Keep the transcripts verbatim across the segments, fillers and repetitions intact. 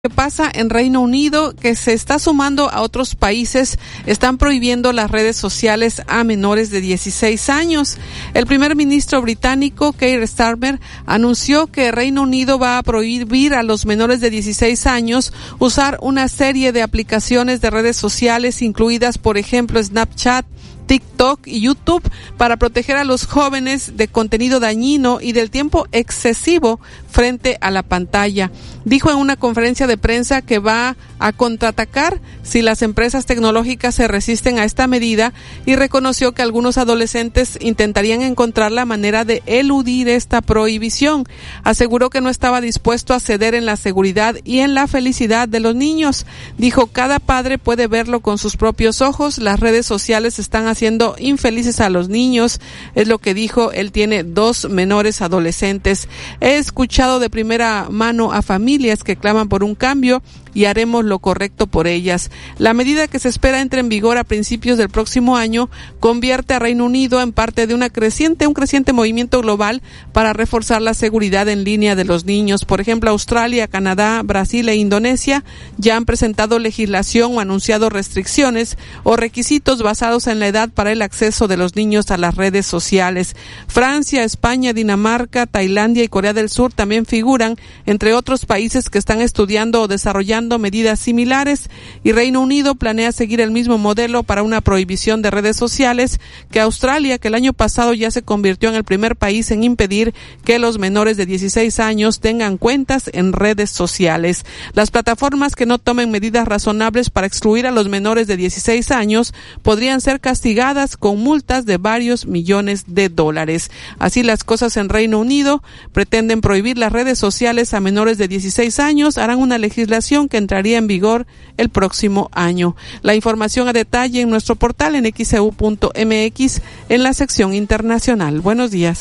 que pasa en Reino Unido, que se está sumando a otros países, están prohibiendo las redes sociales a menores de dieciséis años. El primer ministro británico, Keir Starmer, anunció que Reino Unido va a prohibir a los menores de dieciséis años usar una serie de aplicaciones de redes sociales, incluidas, por ejemplo, Snapchat, TikTok y YouTube, para proteger a los jóvenes de contenido dañino y del tiempo excesivo frente a la pantalla. Dijo en una conferencia de prensa que va a contraatacar si las empresas tecnológicas se resisten a esta medida, y reconoció que algunos adolescentes intentarían encontrar la manera de eludir esta prohibición. Aseguró que no estaba dispuesto a ceder en la seguridad y en la felicidad de los niños. Dijo: cada padre puede verlo con sus propios ojos, las redes sociales están haciendo infelices a los niños, es lo que dijo. Él tiene dos menores adolescentes. He escuchado de primera mano a familias que claman por un cambio y haremos lo correcto por ellas. La medida, que se espera entre en vigor a principios del próximo año, convierte a Reino Unido en parte de una creciente, un creciente movimiento global para reforzar la seguridad en línea de los niños. Por ejemplo, Australia, Canadá, Brasil e Indonesia ya han presentado legislación o anunciado restricciones o requisitos basados en la edad para el acceso de los niños a las redes sociales. Francia, España, Dinamarca, Tailandia y Corea del Sur también figuran entre otros países que están estudiando o desarrollando medidas similares, y Reino Unido planea seguir el mismo modelo para una prohibición de redes sociales que Australia, que el año pasado ya se convirtió en el primer país en impedir que los menores de dieciséis años tengan cuentas en redes sociales. Las plataformas que no tomen medidas razonables para excluir a los menores de dieciséis años podrían ser castigadas con multas de varios millones de dólares. Así las cosas en Reino Unido. Pretenden prohibir las redes sociales a menores de dieciséis años. Harán una legislación que entraría en vigor el próximo año. La información a detalle en nuestro portal en x e u punto m x en la sección internacional. Buenos días.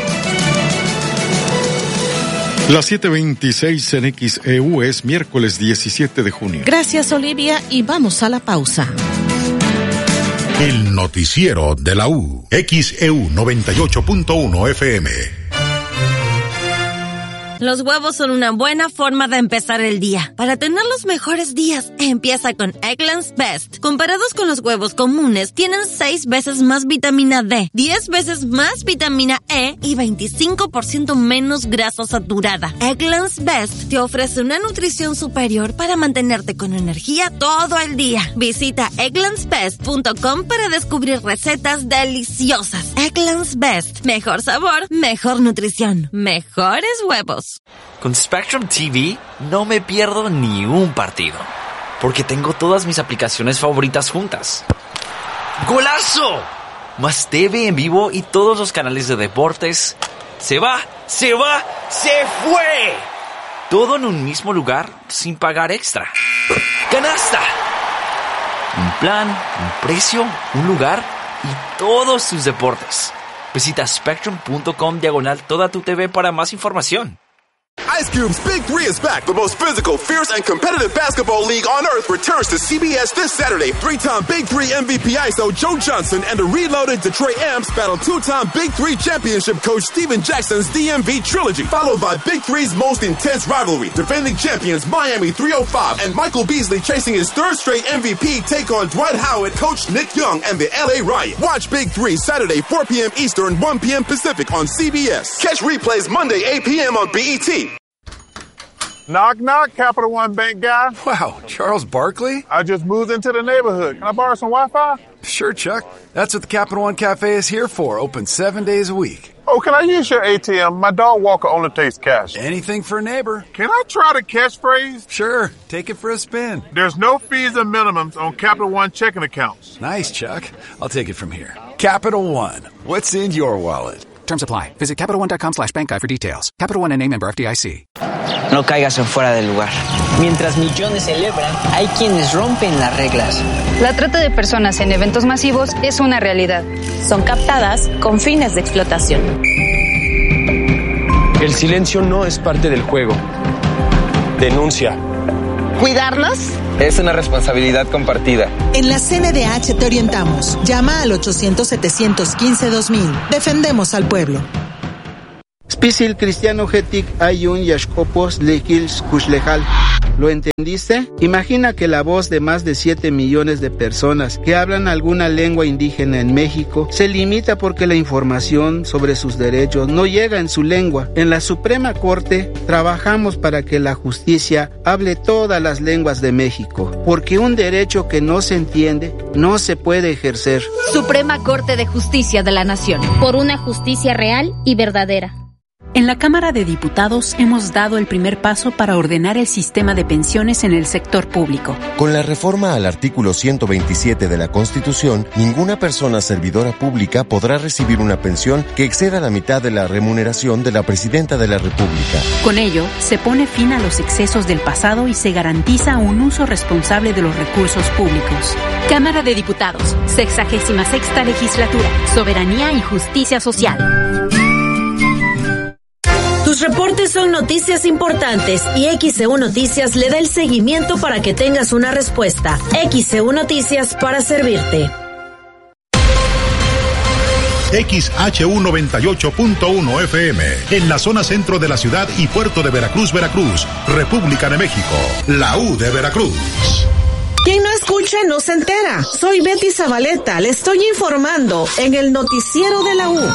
Las siete veintiséis en X E U, es miércoles diecisiete de junio. Gracias, Olivia, y vamos a la pausa. El noticiero de la U. X E U noventa y ocho punto uno F M. Los huevos son una buena forma de empezar el día. Para tener los mejores días, empieza con Eggland's Best. Comparados con los huevos comunes, tienen seis veces más vitamina D, diez veces más vitamina E y veinticinco por ciento menos grasa saturada. Eggland's Best te ofrece una nutrición superior para mantenerte con energía todo el día. Visita egglands best punto com para descubrir recetas deliciosas. Eggland's Best. Mejor sabor, mejor nutrición, mejores huevos. Con Spectrum T V no me pierdo ni un partido, porque tengo todas mis aplicaciones favoritas juntas. ¡Golazo! Más T V en vivo y todos los canales de deportes. ¡Se va! ¡Se va! ¡Se fue! Todo en un mismo lugar sin pagar extra. ¡Canasta! Un plan, un precio, un lugar y todos tus deportes. Visita spectrum punto com diagonal toda tu T V para más información. Ice Cube's Big Three is back. The most physical, fierce, and competitive basketball league on earth returns to C B S this Saturday. Three-time Big Three M V P I S O Joe Johnson and the reloaded Detroit Amps battle two-time Big Three championship coach Steven Jackson's D M V trilogy, followed by Big Three's most intense rivalry. Defending champions Miami three oh five and Michael Beasley chasing his third straight M V P take on Dwight Howard, coach Nick Young, and the L A Riot. Watch Big Three Saturday four p.m. Eastern, one p.m. Pacific on C B S. Catch replays Monday eight p.m. on B E T. Knock, knock, Capital One Bank guy. Wow, Charles Barkley? I just moved into the neighborhood. Can I borrow some Wi-Fi? Sure, Chuck. That's what the Capital One Cafe is here for, open seven days a week. Oh, can I use your A T M? My dog Walker only takes cash. Anything for a neighbor. Can I try the catchphrase? Sure, take it for a spin. There's no fees or minimums on Capital One checking accounts. Nice, Chuck. I'll take it from here. Capital One, what's in your wallet? Terms apply. Visit Capital One dot com slash bank guide for details. Capital One N A member F D I C. No caigas en fuera del lugar. Mientras millones celebran, hay quienes rompen las reglas. La trata de personas en eventos masivos es una realidad. Son captadas con fines de explotación. El silencio no es parte del juego. Denuncia. ¿Cuidarnos? Es una responsabilidad compartida. En la C N D H te orientamos. Llama al ochocientos, setecientos quince, dos mil. Defendemos al pueblo. Spisil Cristiano Hetik Ayun Yashkopos Lekils Kushlejal. ¿Lo entendiste? Imagina que la voz de más de siete millones de personas que hablan alguna lengua indígena en México se limita porque la información sobre sus derechos no llega en su lengua. En la Suprema Corte trabajamos para que la justicia hable todas las lenguas de México, porque un derecho que no se entiende no se puede ejercer. Suprema Corte de Justicia de la Nación. Por una justicia real y verdadera. En la Cámara de Diputados hemos dado el primer paso para ordenar el sistema de pensiones en el sector público. Con la reforma al artículo ciento veintisiete de la Constitución, ninguna persona servidora pública podrá recibir una pensión que exceda la mitad de la remuneración de la Presidenta de la República. Con ello, se pone fin a los excesos del pasado y se garantiza un uso responsable de los recursos públicos. Cámara de Diputados, sexagésima sexta legislatura, soberanía y justicia social. Tus reportes son noticias importantes y X E U Noticias le da el seguimiento para que tengas una respuesta. X E U Noticias para servirte. X H U noventa y ocho punto uno F M, en la zona centro de la ciudad y puerto de Veracruz, Veracruz, República de México, la U de Veracruz. Quien no escucha no se entera. Soy Betty Zabaleta, le estoy informando en el noticiero de la U.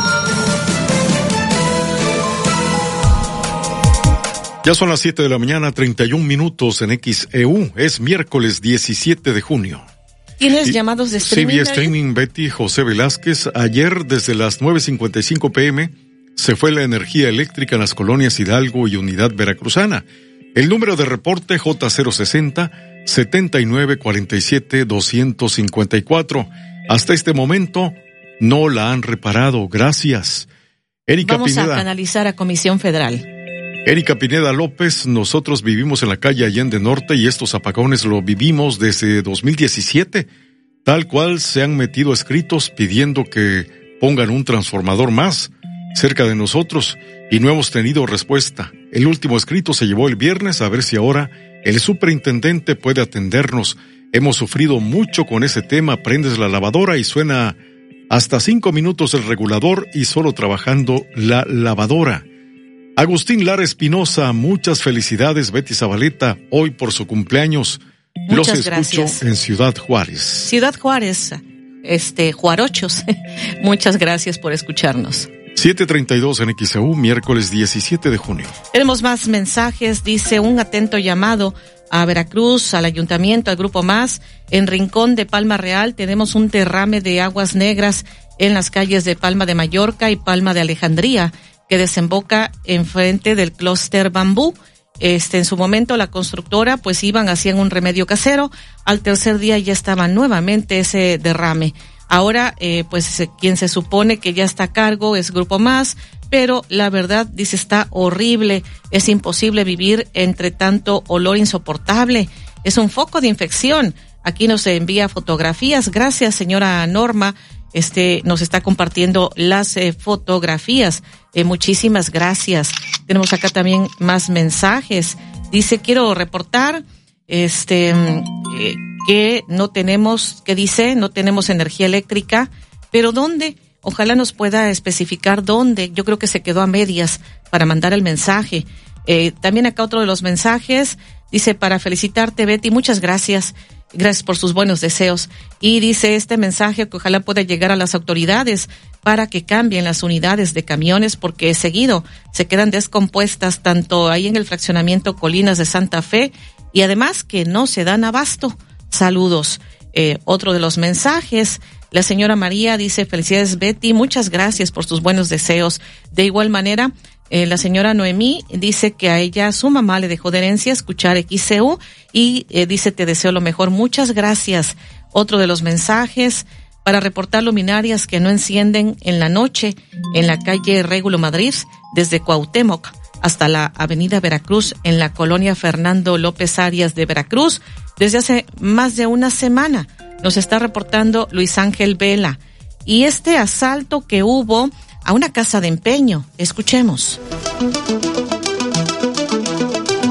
Ya son las siete de la mañana, treinta y un minutos en X E U. Es miércoles diecisiete de junio. ¿Tienes y, llamados de streaming? Sí, vía streaming, Betty. José Velázquez. Ayer, desde las nueve cincuenta y cinco pm, se fue la energía eléctrica en las colonias Hidalgo y Unidad Veracruzana. El número de reporte J cero sesenta, setenta y nueve cuarenta y siete, doscientos cincuenta y cuatro. Hasta este momento, no la han reparado. Gracias. Erika Vamos Pineda. a canalizar a Comisión Federal. Erika Pineda López, nosotros vivimos en la calle Allende Norte y estos apagones lo vivimos desde dos mil diecisiete. Tal cual se han metido escritos pidiendo que pongan un transformador más cerca de nosotros y no hemos tenido respuesta. El último escrito se llevó el viernes, a ver si ahora el superintendente puede atendernos. Hemos sufrido mucho con ese tema, prendes la lavadora y suena hasta cinco minutos el regulador y solo trabajando la lavadora. Agustín Lara Espinosa, muchas felicidades, Betty Zabaleta, hoy por su cumpleaños. Muchas Los escucho gracias. en Ciudad Juárez. Ciudad Juárez, este, Juarochos. Muchas gracias por escucharnos. siete treinta y dos en X E U, miércoles diecisiete de junio. Tenemos más mensajes, dice un atento llamado a Veracruz, al ayuntamiento, al Grupo Más. En Rincón de Palma Real tenemos un derrame de aguas negras en las calles de Palma de Mallorca y Palma de Alejandría, que desemboca enfrente del clúster Bambú. Este, en su momento la constructora pues iban, hacían un remedio casero. Al tercer día ya estaba nuevamente ese derrame. Ahora, eh, pues quien se supone que ya está a cargo es Grupo Más, pero la verdad, dice, está horrible. Es imposible vivir entre tanto olor insoportable. Es un foco de infección. Aquí nos envía fotografías. Gracias, señora Norma. Este, nos está compartiendo las eh, fotografías. Eh, muchísimas gracias. Tenemos acá también más mensajes. Dice, quiero reportar, este, eh, que no tenemos, que dice, no tenemos energía eléctrica, pero ¿dónde? Ojalá nos pueda especificar dónde. Yo creo que se quedó a medias para mandar el mensaje. Eh, también acá otro de los mensajes, dice, para felicitarte, Betty, muchas gracias. Gracias por sus buenos deseos. Y dice este mensaje que ojalá pueda llegar a las autoridades para que cambien las unidades de camiones, porque seguido se quedan descompuestas tanto ahí en el fraccionamiento Colinas de Santa Fe y además que no se dan abasto. Saludos. Eh, otro de los mensajes, la señora María dice, felicidades Betty, muchas gracias por sus buenos deseos. De igual manera, Eh, la señora Noemí dice que a ella, su mamá le dejó de herencia escuchar X E U y eh, dice, te deseo lo mejor, muchas gracias. Otro de los mensajes, para reportar luminarias que no encienden en la noche en la calle Régulo Madrid, desde Cuauhtémoc hasta la avenida Veracruz en la colonia Fernando López Arias de Veracruz, desde hace más de una semana. Nos está reportando Luis Ángel Vela. Y este asalto que hubo a una casa de empeño. Escuchemos.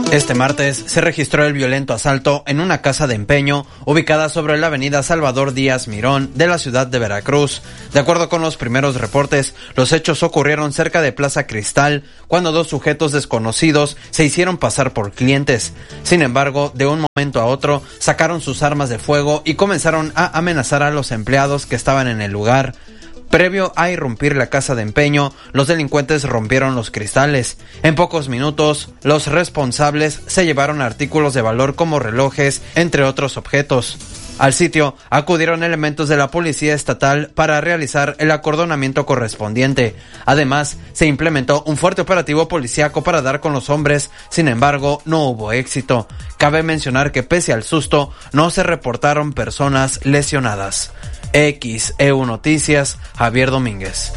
Este martes se registró el violento asalto en una casa de empeño ubicada sobre la avenida Salvador Díaz Mirón de la ciudad de Veracruz. De acuerdo con los primeros reportes, los hechos ocurrieron cerca de Plaza Cristal cuando dos sujetos desconocidos se hicieron pasar por clientes. Sin embargo, de un momento a otro sacaron sus armas de fuego y comenzaron a amenazar a los empleados que estaban en el lugar. Previo a irrumpir la casa de empeño, los delincuentes rompieron los cristales. En pocos minutos, los responsables se llevaron artículos de valor como relojes, entre otros objetos. Al sitio acudieron elementos de la Policía Estatal para realizar el acordonamiento correspondiente. Además, se implementó un fuerte operativo policíaco para dar con los hombres, sin embargo, no hubo éxito. Cabe mencionar que pese al susto, no se reportaron personas lesionadas. X E U Noticias, Javier Domínguez.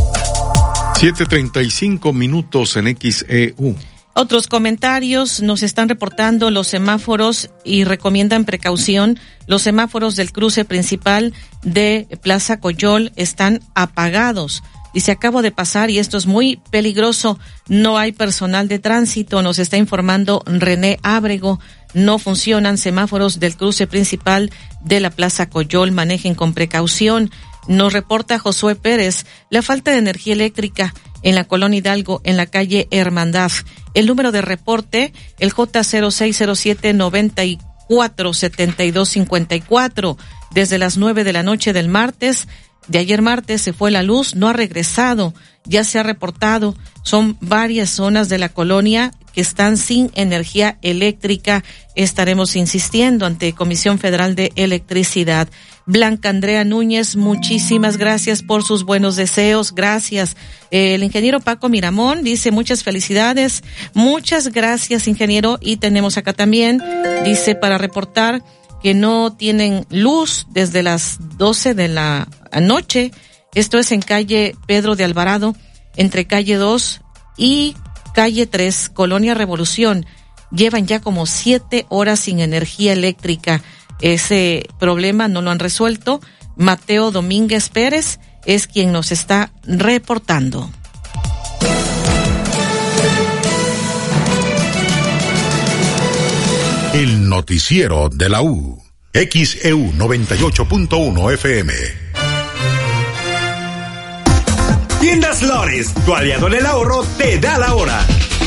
siete treinta y cinco minutos en X E U. Otros comentarios nos están reportando los semáforos y recomiendan precaución. Los semáforos del cruce principal de Plaza Coyol están apagados. Dice, acabo de pasar y esto es muy peligroso. No hay personal de tránsito, nos está informando René Ábrego. No funcionan semáforos del cruce principal de la Plaza Coyol, manejen con precaución. Nos reporta Josué Pérez la falta de energía eléctrica en la Colonia Hidalgo, en la calle Hermandad. El número de reporte, el J cero seis cero siete noventa y cuatro setenta y dos cincuenta y cuatro. Desde las nueve de la noche del martes, de ayer martes se fue la luz, no ha regresado, ya se ha reportado. Son varias zonas de la colonia que están sin energía eléctrica. Estaremos insistiendo ante Comisión Federal de Electricidad. Blanca Andrea Núñez, muchísimas gracias por sus buenos deseos. Gracias. Eh, el ingeniero Paco Miramón dice muchas felicidades. Muchas gracias, ingeniero. Y tenemos acá también, dice, para reportar que no tienen luz desde las doce de la noche. Esto es en calle Pedro de Alvarado, entre calle dos y calle tres, Colonia Revolución. Llevan ya como siete horas sin energía eléctrica. Ese problema no lo han resuelto. Mateo Domínguez Pérez es quien nos está reportando. El noticiero de la U. X E U noventa y ocho punto uno F M. Tiendas Lores, tu aliado en el ahorro, te da la hora.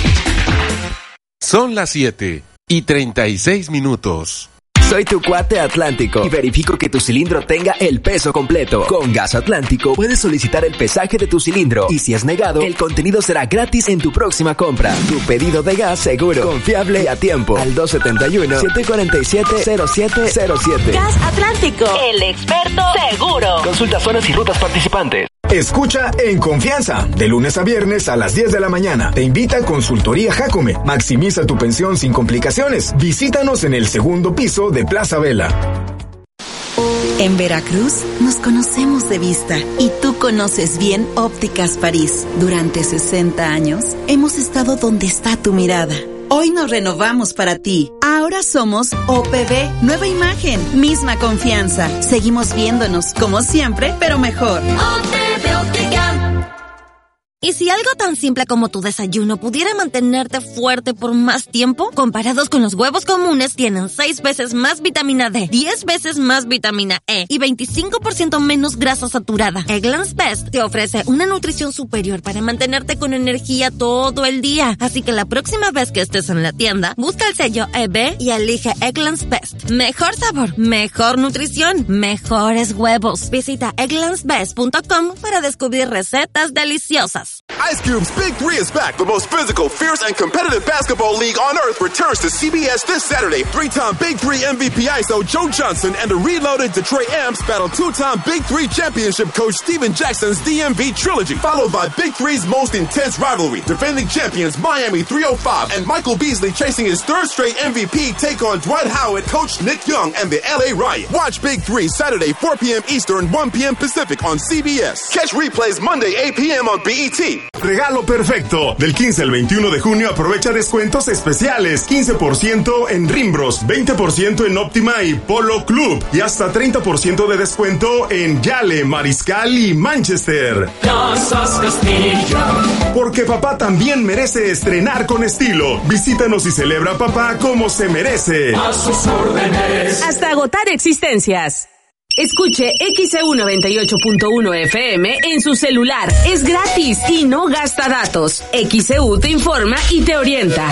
Son las siete y treinta y seis minutos. Soy tu cuate Atlántico y verifico que tu cilindro tenga el peso completo. Con Gas Atlántico puedes solicitar el pesaje de tu cilindro y si es negado, el contenido será gratis en tu próxima compra. Tu pedido de gas seguro, confiable y a tiempo. Al dos setenta y uno, siete cuarenta y siete, cero siete cero siete. Gas Atlántico, el experto seguro. Consulta zonas y rutas participantes. Escucha En Confianza, de lunes a viernes a las diez de la mañana. Te invita Consultoría Jacome. Maximiza tu pensión sin complicaciones. Visítanos en el segundo piso de Plaza Vela. En Veracruz nos conocemos de vista y tú conoces bien Ópticas París. Durante sesenta años hemos estado donde está tu mirada. Hoy nos renovamos para ti. Ahora somos O P B, nueva imagen, misma confianza. Seguimos viéndonos como siempre, pero mejor. O P B Óptica. ¿Y si algo tan simple como tu desayuno pudiera mantenerte fuerte por más tiempo? Comparados con los huevos comunes, tienen seis veces más vitamina D, diez veces más vitamina E y veinticinco por ciento menos grasa saturada. Eggland's Best te ofrece una nutrición superior para mantenerte con energía todo el día. Así que la próxima vez que estés en la tienda, busca el sello E B y elige Eggland's Best. Mejor sabor, mejor nutrición, mejores huevos. Visita egglands best punto com para descubrir recetas deliciosas. Ice Cube's Big Three is back. The most physical, fierce, and competitive basketball league on earth returns to C B S this Saturday. Three-time Big Three M V P I S O Joe Johnson and the reloaded Detroit Amps battle two-time Big Three championship coach Steven Jackson's D M V trilogy, followed by Big Three's most intense rivalry. Defending champions Miami three oh five and Michael Beasley chasing his third straight M V P take on Dwight Howard, coach Nick Young, and the L A Riot. Watch Big Three Saturday four p.m. Eastern, one p.m. Pacific on C B S. Catch replays Monday eight p.m. on B E T. Regalo perfecto. Del quince al veintiuno de junio aprovecha descuentos especiales. quince por ciento en Rimbros, veinte por ciento en Óptima y Polo Club y hasta treinta por ciento de descuento en Yale, Mariscal y Manchester. Casas Castilla. Porque papá también merece estrenar con estilo. Visítanos y celebra a papá como se merece. A sus órdenes. Hasta agotar existencias. Escuche X E U noventa y ocho punto uno F M en su celular. Es gratis y no gasta datos. X E U te informa y te orienta.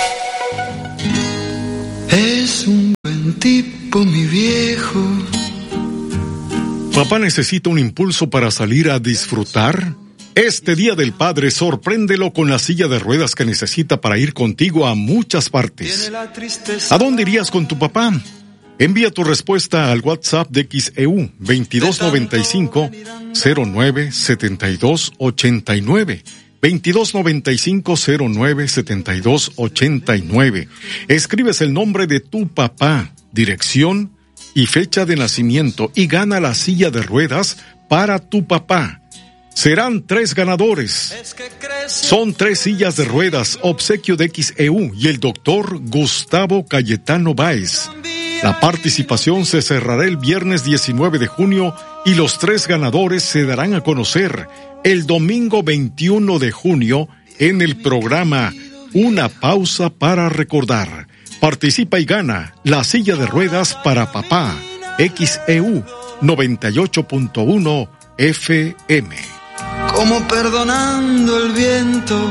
Es un buen tipo, mi viejo. ¿Papá necesita un impulso para salir a disfrutar? Este Día del Padre, sorpréndelo con la silla de ruedas que necesita para ir contigo a muchas partes. ¿A dónde irías con tu papá? Envía tu respuesta al WhatsApp de X E U veintidós noventa y cinco cero nueve setenta y dos ochenta y nueve. veintidós noventa y cinco cero nueve setenta y dos ochenta y nueve. Escribes el nombre de tu papá, dirección y fecha de nacimiento y gana la silla de ruedas para tu papá. Serán tres ganadores. Son tres sillas de ruedas, obsequio de X E U y el doctor Gustavo Cayetano Báez. La participación se cerrará el viernes diecinueve de junio y los tres ganadores se darán a conocer el domingo veintiuno de junio en el programa Una Pausa para Recordar. Participa y gana la silla de ruedas para papá. X E U noventa y ocho punto uno F M. Como perdonando el viento.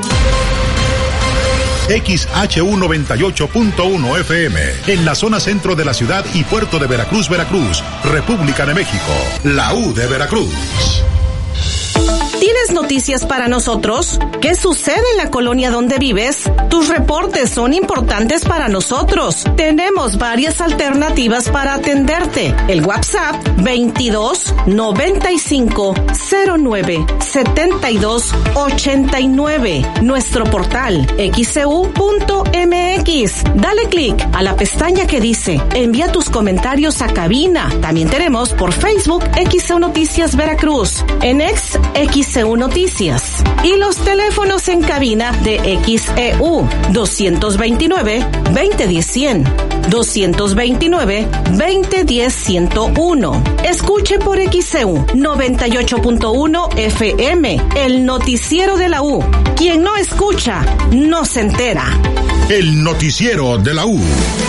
X H U noventa y ocho punto uno F M, en la zona centro de la ciudad y puerto de Veracruz, Veracruz, República de México, la U de Veracruz. ¿Tienes noticias para nosotros? ¿Qué sucede en la colonia donde vives? Tus reportes son importantes para nosotros. Tenemos varias alternativas para atenderte. El WhatsApp veintidós noventa y cinco cero nueve setenta y dos ochenta y nueve. Nuestro portal x e u punto m x. Dale clic a la pestaña que dice envía tus comentarios a cabina. También tenemos por Facebook X E U Noticias Veracruz. En X, X E U Noticias. Y los teléfonos en cabina de X E U doscientos veintinueve veinte diez cien, doscientos veintinueve veinte diez ciento uno. Escuche por X E U noventa y ocho punto uno F M, el noticiero de la U. Quien no escucha, no se entera. El noticiero de la U.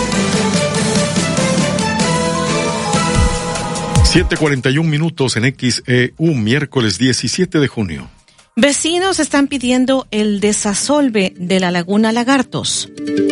siete cuarenta y un minutos en X E U, miércoles diecisiete de junio. Vecinos están pidiendo el desasolve de la laguna Lagartos.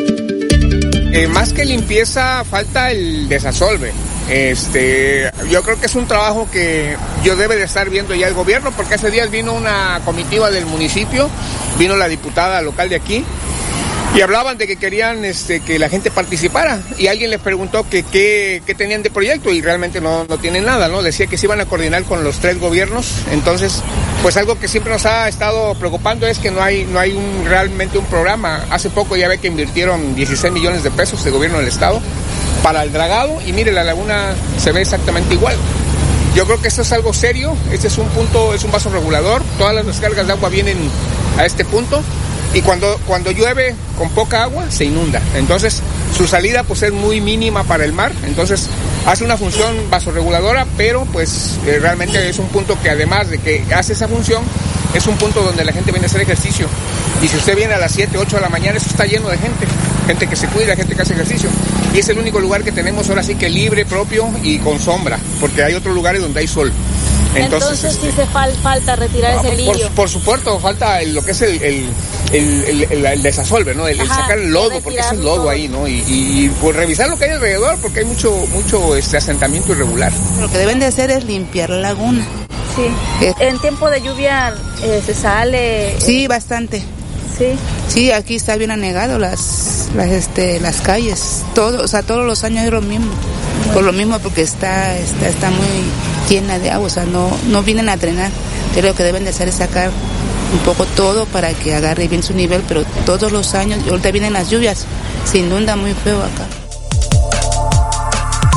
Eh, más que limpieza, falta el desasolve. Este, yo creo que es un trabajo que yo debe de estar viendo ya el gobierno, porque hace días vino una comitiva del municipio, vino la diputada local de aquí, y hablaban de que querían este, que la gente participara, y alguien les preguntó que qué tenían de proyecto, y realmente no, no tienen nada, ¿no? Decía que se iban a coordinar con los tres gobiernos. Entonces, pues algo que siempre nos ha estado preocupando es que no hay, no hay un, realmente un programa. Hace poco ya ve que invirtieron dieciséis millones de pesos de gobierno del estado para el dragado, y mire, la laguna se ve exactamente igual. Yo creo que esto es algo serio, este es un punto, es un vaso regulador, todas las descargas de agua vienen a este punto, y cuando, cuando llueve con poca agua se inunda. Entonces su salida pues es muy mínima para el mar, entonces hace una función vasorreguladora, pero pues eh, realmente es un punto que además de que hace esa función, es un punto donde la gente viene a hacer ejercicio. Y si usted viene a las siete, ocho de la mañana, eso está lleno de gente, gente que se cuida, gente que hace ejercicio. Y es el único lugar que tenemos ahora sí que libre, propio y con sombra, porque hay otros lugares donde hay sol. Entonces, Entonces este, sí se fal, falta retirar ese lirio. Por, por supuesto, falta el, lo que es el, el, el, el, el, el desasolve, ¿no? El, Ajá, el sacar el lodo, porque es un lodo todo ahí, ¿no? Y, y, y pues revisar lo que hay alrededor, porque hay mucho mucho este asentamiento irregular. Lo que deben de hacer es limpiar la laguna. Sí. Eh. En tiempo de lluvia eh, se sale. Sí, eh. bastante. Sí. Sí, aquí está bien anegado las las este las calles, todo, o sea, todos los años es lo mismo. Por lo mismo, porque está está está muy llena de agua, o sea, no no vienen a drenar. Pero lo que deben de hacer es sacar un poco todo para que agarre bien su nivel, pero todos los años, ahorita vienen las lluvias, se inunda muy feo acá.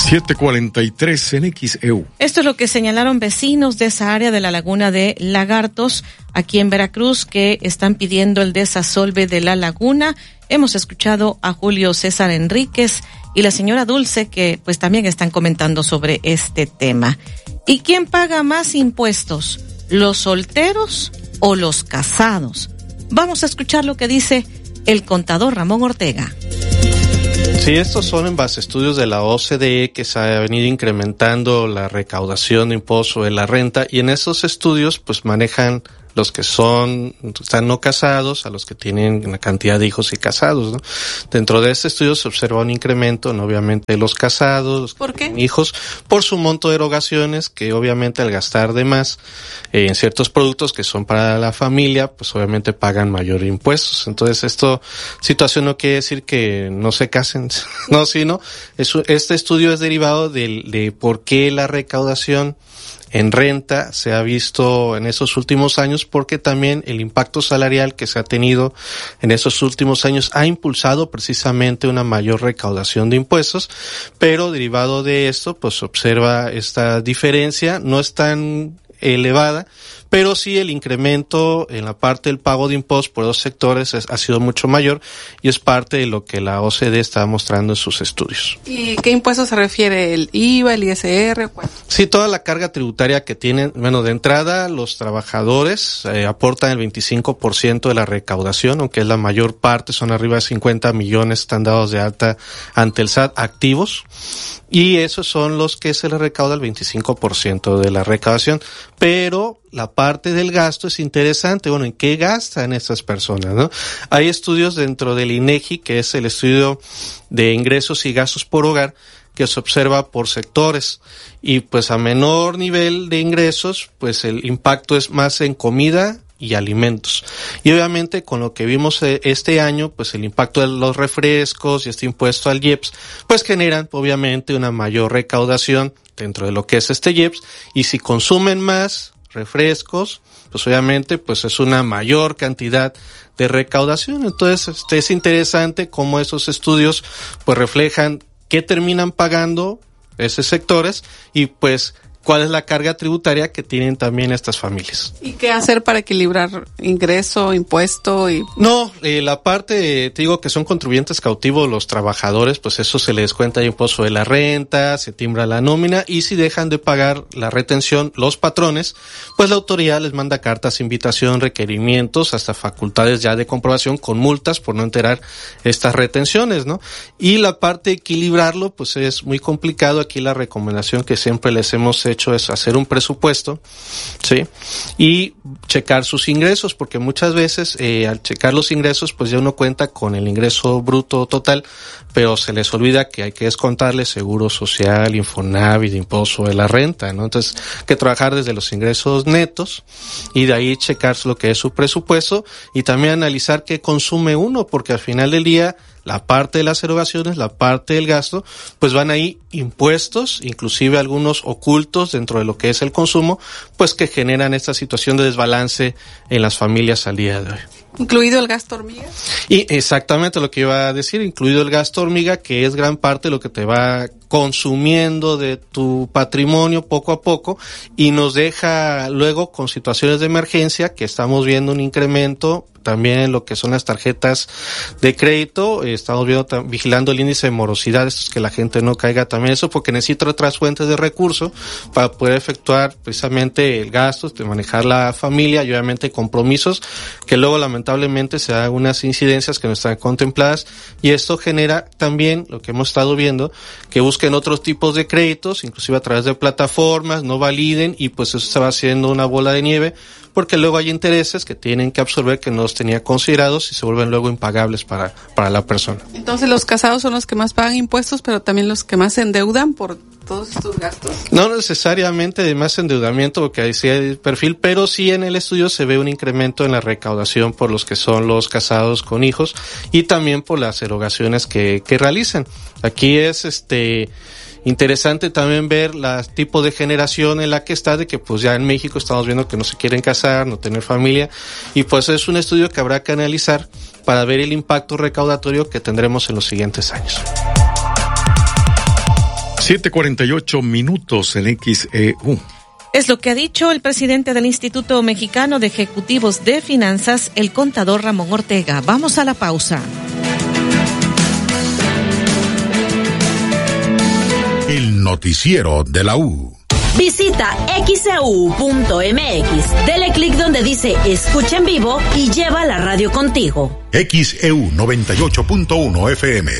siete cuarenta y tres en X E U. Esto es lo que señalaron vecinos de esa área de la laguna de Lagartos, aquí en Veracruz, que están pidiendo el desasolve de la laguna. Hemos escuchado a Julio César Enríquez y la señora Dulce, que pues también están comentando sobre este tema. ¿Y quién paga más impuestos? ¿Los solteros o los casados? Vamos a escuchar lo que dice el contador Ramón Ortega. Sí, estos son en base a estudios de la O C D E que se ha venido incrementando la recaudación de impuesto de la renta, y en esos estudios pues manejan los que son, están no casados, a los que tienen una cantidad de hijos y casados, ¿no? Dentro de este estudio se observa un incremento, ¿no? Obviamente, de los casados, ¿por qué? Hijos, por su monto de erogaciones, que obviamente al gastar de más eh, en ciertos productos que son para la familia, pues obviamente pagan mayor impuestos. Entonces, esto, situación no quiere decir que no se casen, no, sino, eso, este estudio es derivado de, de por qué la recaudación en renta se ha visto en esos últimos años, porque también el impacto salarial que se ha tenido en esos últimos años ha impulsado precisamente una mayor recaudación de impuestos, pero derivado de esto pues observa esta diferencia, no es tan elevada, pero sí el incremento en la parte del pago de impuestos por dos sectores es, ha sido mucho mayor, y es parte de lo que la O C D E está mostrando en sus estudios. ¿Y qué impuestos se refiere? ¿El I V A, el I S R? ¿Cuál? Sí, toda la carga tributaria que tienen, bueno, de entrada los trabajadores eh, aportan el veinticinco por ciento de la recaudación, aunque es la mayor parte, son arriba de cincuenta millones están dados de alta ante el S A T activos, y esos son los que se les recauda el veinticinco por ciento de la recaudación, pero la parte del gasto es interesante. Bueno, ¿en qué gastan estas personas, no? Hay estudios dentro del INEGI, que es el estudio de ingresos y gastos por hogar, que se observa por sectores, y pues a menor nivel de ingresos, pues el impacto es más en comida y alimentos. Y obviamente con lo que vimos este año, pues el impacto de los refrescos y este impuesto al I E P S, pues generan obviamente una mayor recaudación dentro de lo que es este I E P S, y si consumen más refrescos, pues obviamente pues es una mayor cantidad de recaudación. Entonces este es interesante cómo esos estudios pues reflejan qué terminan pagando esos sectores y pues cuál es la carga tributaria que tienen también estas familias. ¿Y qué hacer para equilibrar ingreso, impuesto y...? No, eh, la parte, te digo que son contribuyentes cautivos los trabajadores, pues eso se les descuenta el impuesto de la renta, se timbra la nómina, y si dejan de pagar la retención los patrones, pues la autoridad les manda cartas, invitación, requerimientos, hasta facultades ya de comprobación con multas por no enterar estas retenciones, ¿no? Y la parte de equilibrarlo, pues es muy complicado. Aquí la recomendación que siempre les hemos hecho es hacer un presupuesto, ¿sí? Y checar sus ingresos, porque muchas veces eh, al checar los ingresos, pues ya uno cuenta con el ingreso bruto total, pero se les olvida que hay que descontarle seguro social, Infonavit, impuesto de la renta, ¿no? Entonces, hay que trabajar desde los ingresos netos y de ahí checar lo que es su presupuesto y también analizar qué consume uno, porque al final del día la parte de las erogaciones, la parte del gasto, pues van ahí impuestos, inclusive algunos ocultos dentro de lo que es el consumo, pues que generan esta situación de desbalance en las familias al día de hoy. ¿Incluido el gasto hormiga? Y exactamente lo que iba a decir, incluido el gasto hormiga, que es gran parte de lo que te va consumiendo de tu patrimonio poco a poco y nos deja luego con situaciones de emergencia, que estamos viendo un incremento también en lo que son las tarjetas de crédito. Estamos viendo, vigilando el índice de morosidad, esto es que la gente no caiga también eso, porque necesita otras fuentes de recursos para poder efectuar precisamente el gasto, de manejar la familia y obviamente compromisos que luego lamentablemente se dan unas incidencias que no están contempladas, y esto genera también lo que hemos estado viendo, que busquen otros tipos de créditos, inclusive a través de plataformas, no validen, y pues eso se va haciendo una bola de nieve, porque luego hay intereses que tienen que absorber que no los tenía considerados y se vuelven luego impagables para, para la persona. Entonces los casados son los que más pagan impuestos, pero también los que más se endeudan por todos estos gastos. No necesariamente de más endeudamiento, porque ahí sí hay perfil, pero sí en el estudio se ve un incremento en la recaudación por los que son los casados con hijos y también por las erogaciones que, que realizan. Aquí es este... interesante también ver la tipo de generación en la que está, de que pues ya en México estamos viendo que no se quieren casar, no tener familia, y pues es un estudio que habrá que analizar para ver el impacto recaudatorio que tendremos en los siguientes años. siete cuarenta y ocho minutos en X E U. Es lo que ha dicho el presidente del Instituto Mexicano de Ejecutivos de Finanzas, el contador Ramón Ortega. Vamos a la pausa. El noticiero de la U. Visita x e u punto m x, dele clic donde dice Escucha en vivo y lleva la radio contigo. X E U noventa y ocho punto uno F M.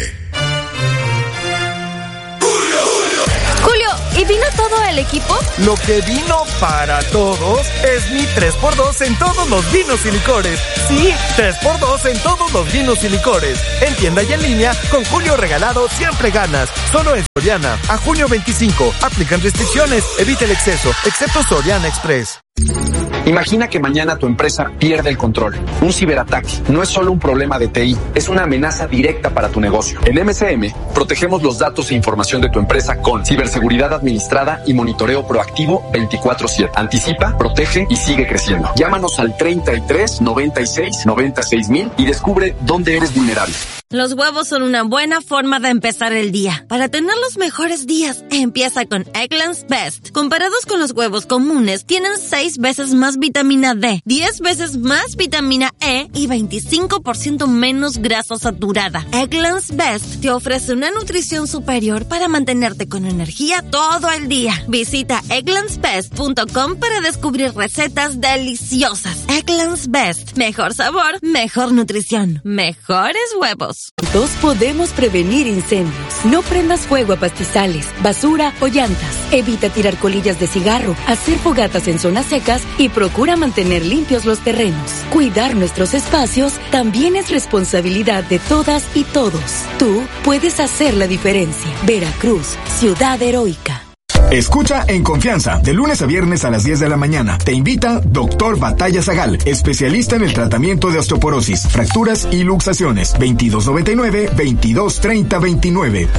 Julio, ¿y vino todo el equipo? Lo que vino para todos es mi tres por dos en todos los vinos y licores. Sí, tres por dos en todos los vinos y licores. En tienda y en línea, con Julio regalado siempre ganas. Solo en Soriana. A junio veinticinco. Aplican restricciones. Evita el exceso. Excepto Soriana Express. Imagina que mañana tu empresa pierde el control. Un ciberataque no es solo un problema de T I, es una amenaza directa para tu negocio. En M C M, protegemos los datos e información de tu empresa con ciberseguridad administrada y monitoreo proactivo veinticuatro siete. Anticipa, protege y sigue creciendo. Llámanos al treinta y tres, noventa y seis, noventa y seis mil y descubre dónde eres vulnerable. Los huevos son una buena forma de empezar el día. Para tener los mejores días, empieza con Eggland's Best. Comparados con los huevos comunes, tienen seis veces más vitamina D, diez veces más vitamina E y veinticinco por ciento menos grasa saturada. Eggland's Best te ofrece una nutrición superior para mantenerte con energía todo el día. Visita egglands best punto com para descubrir recetas deliciosas. Eggland's Best. Mejor sabor, mejor nutrición, mejores huevos. Juntos podemos prevenir incendios. No prendas fuego a pastizales, basura o llantas. Evita tirar colillas de cigarro, hacer fogatas en zonas secas y procura mantener limpios los terrenos. Cuidar nuestros espacios también es responsabilidad de todas y todos. Tú puedes hacer la diferencia. Veracruz, ciudad heroica. Escucha en confianza, de lunes a viernes a las diez de la mañana. Te invita Doctor Batalla Zagal, especialista en el tratamiento de osteoporosis, fracturas y luxaciones. veintidós noventa y nueve, veintidós treinta veintinueve.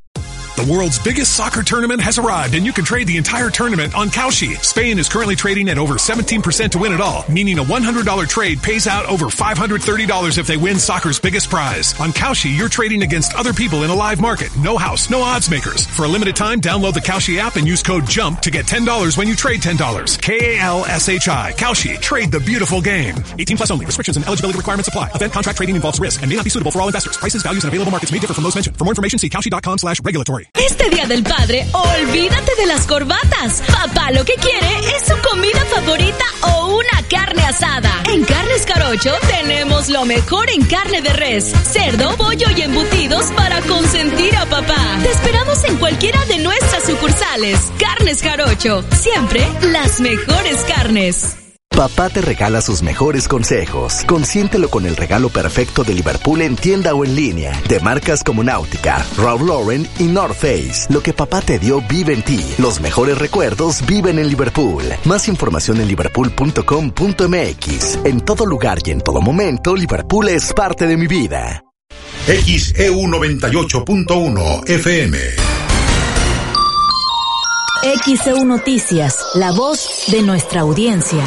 The world's biggest soccer tournament has arrived, and you can trade the entire tournament on Kalshi. Spain is currently trading at over seventeen percent to win it all, meaning a one hundred dollars trade pays out over five hundred thirty dollars if they win soccer's biggest prize. On Kalshi, you're trading against other people in a live market. No house, no odds makers. For a limited time, download the Kalshi app and use code JUMP to get ten dollars when you trade ten dollars. K A L S H I. Kalshi. Trade the beautiful game. eighteen plus only. Restrictions and eligibility requirements apply. Event contract trading involves risk and may not be suitable for all investors. Prices, values, and available markets may differ from those mentioned. For more information, see kalshi dot com slash regulatory. Este Día del Padre, olvídate de las corbatas. Papá lo que quiere es su comida favorita o una carne asada. En Carnes Jarocho tenemos lo mejor en carne de res, cerdo, pollo y embutidos para consentir a papá. Te esperamos en cualquiera de nuestras sucursales. Carnes Jarocho, siempre las mejores carnes. Papá te regala sus mejores consejos. Consiéntelo con el regalo perfecto de Liverpool en tienda o en línea. De marcas como Nautica, Ralph Lauren y North Face. Lo que papá te dio vive en ti. Los mejores recuerdos viven en Liverpool. Más información en liverpool punto com punto m x. En todo lugar y en todo momento, Liverpool es parte de mi vida. X E U noventa y ocho punto uno F M. X E U Noticias, la voz de nuestra audiencia.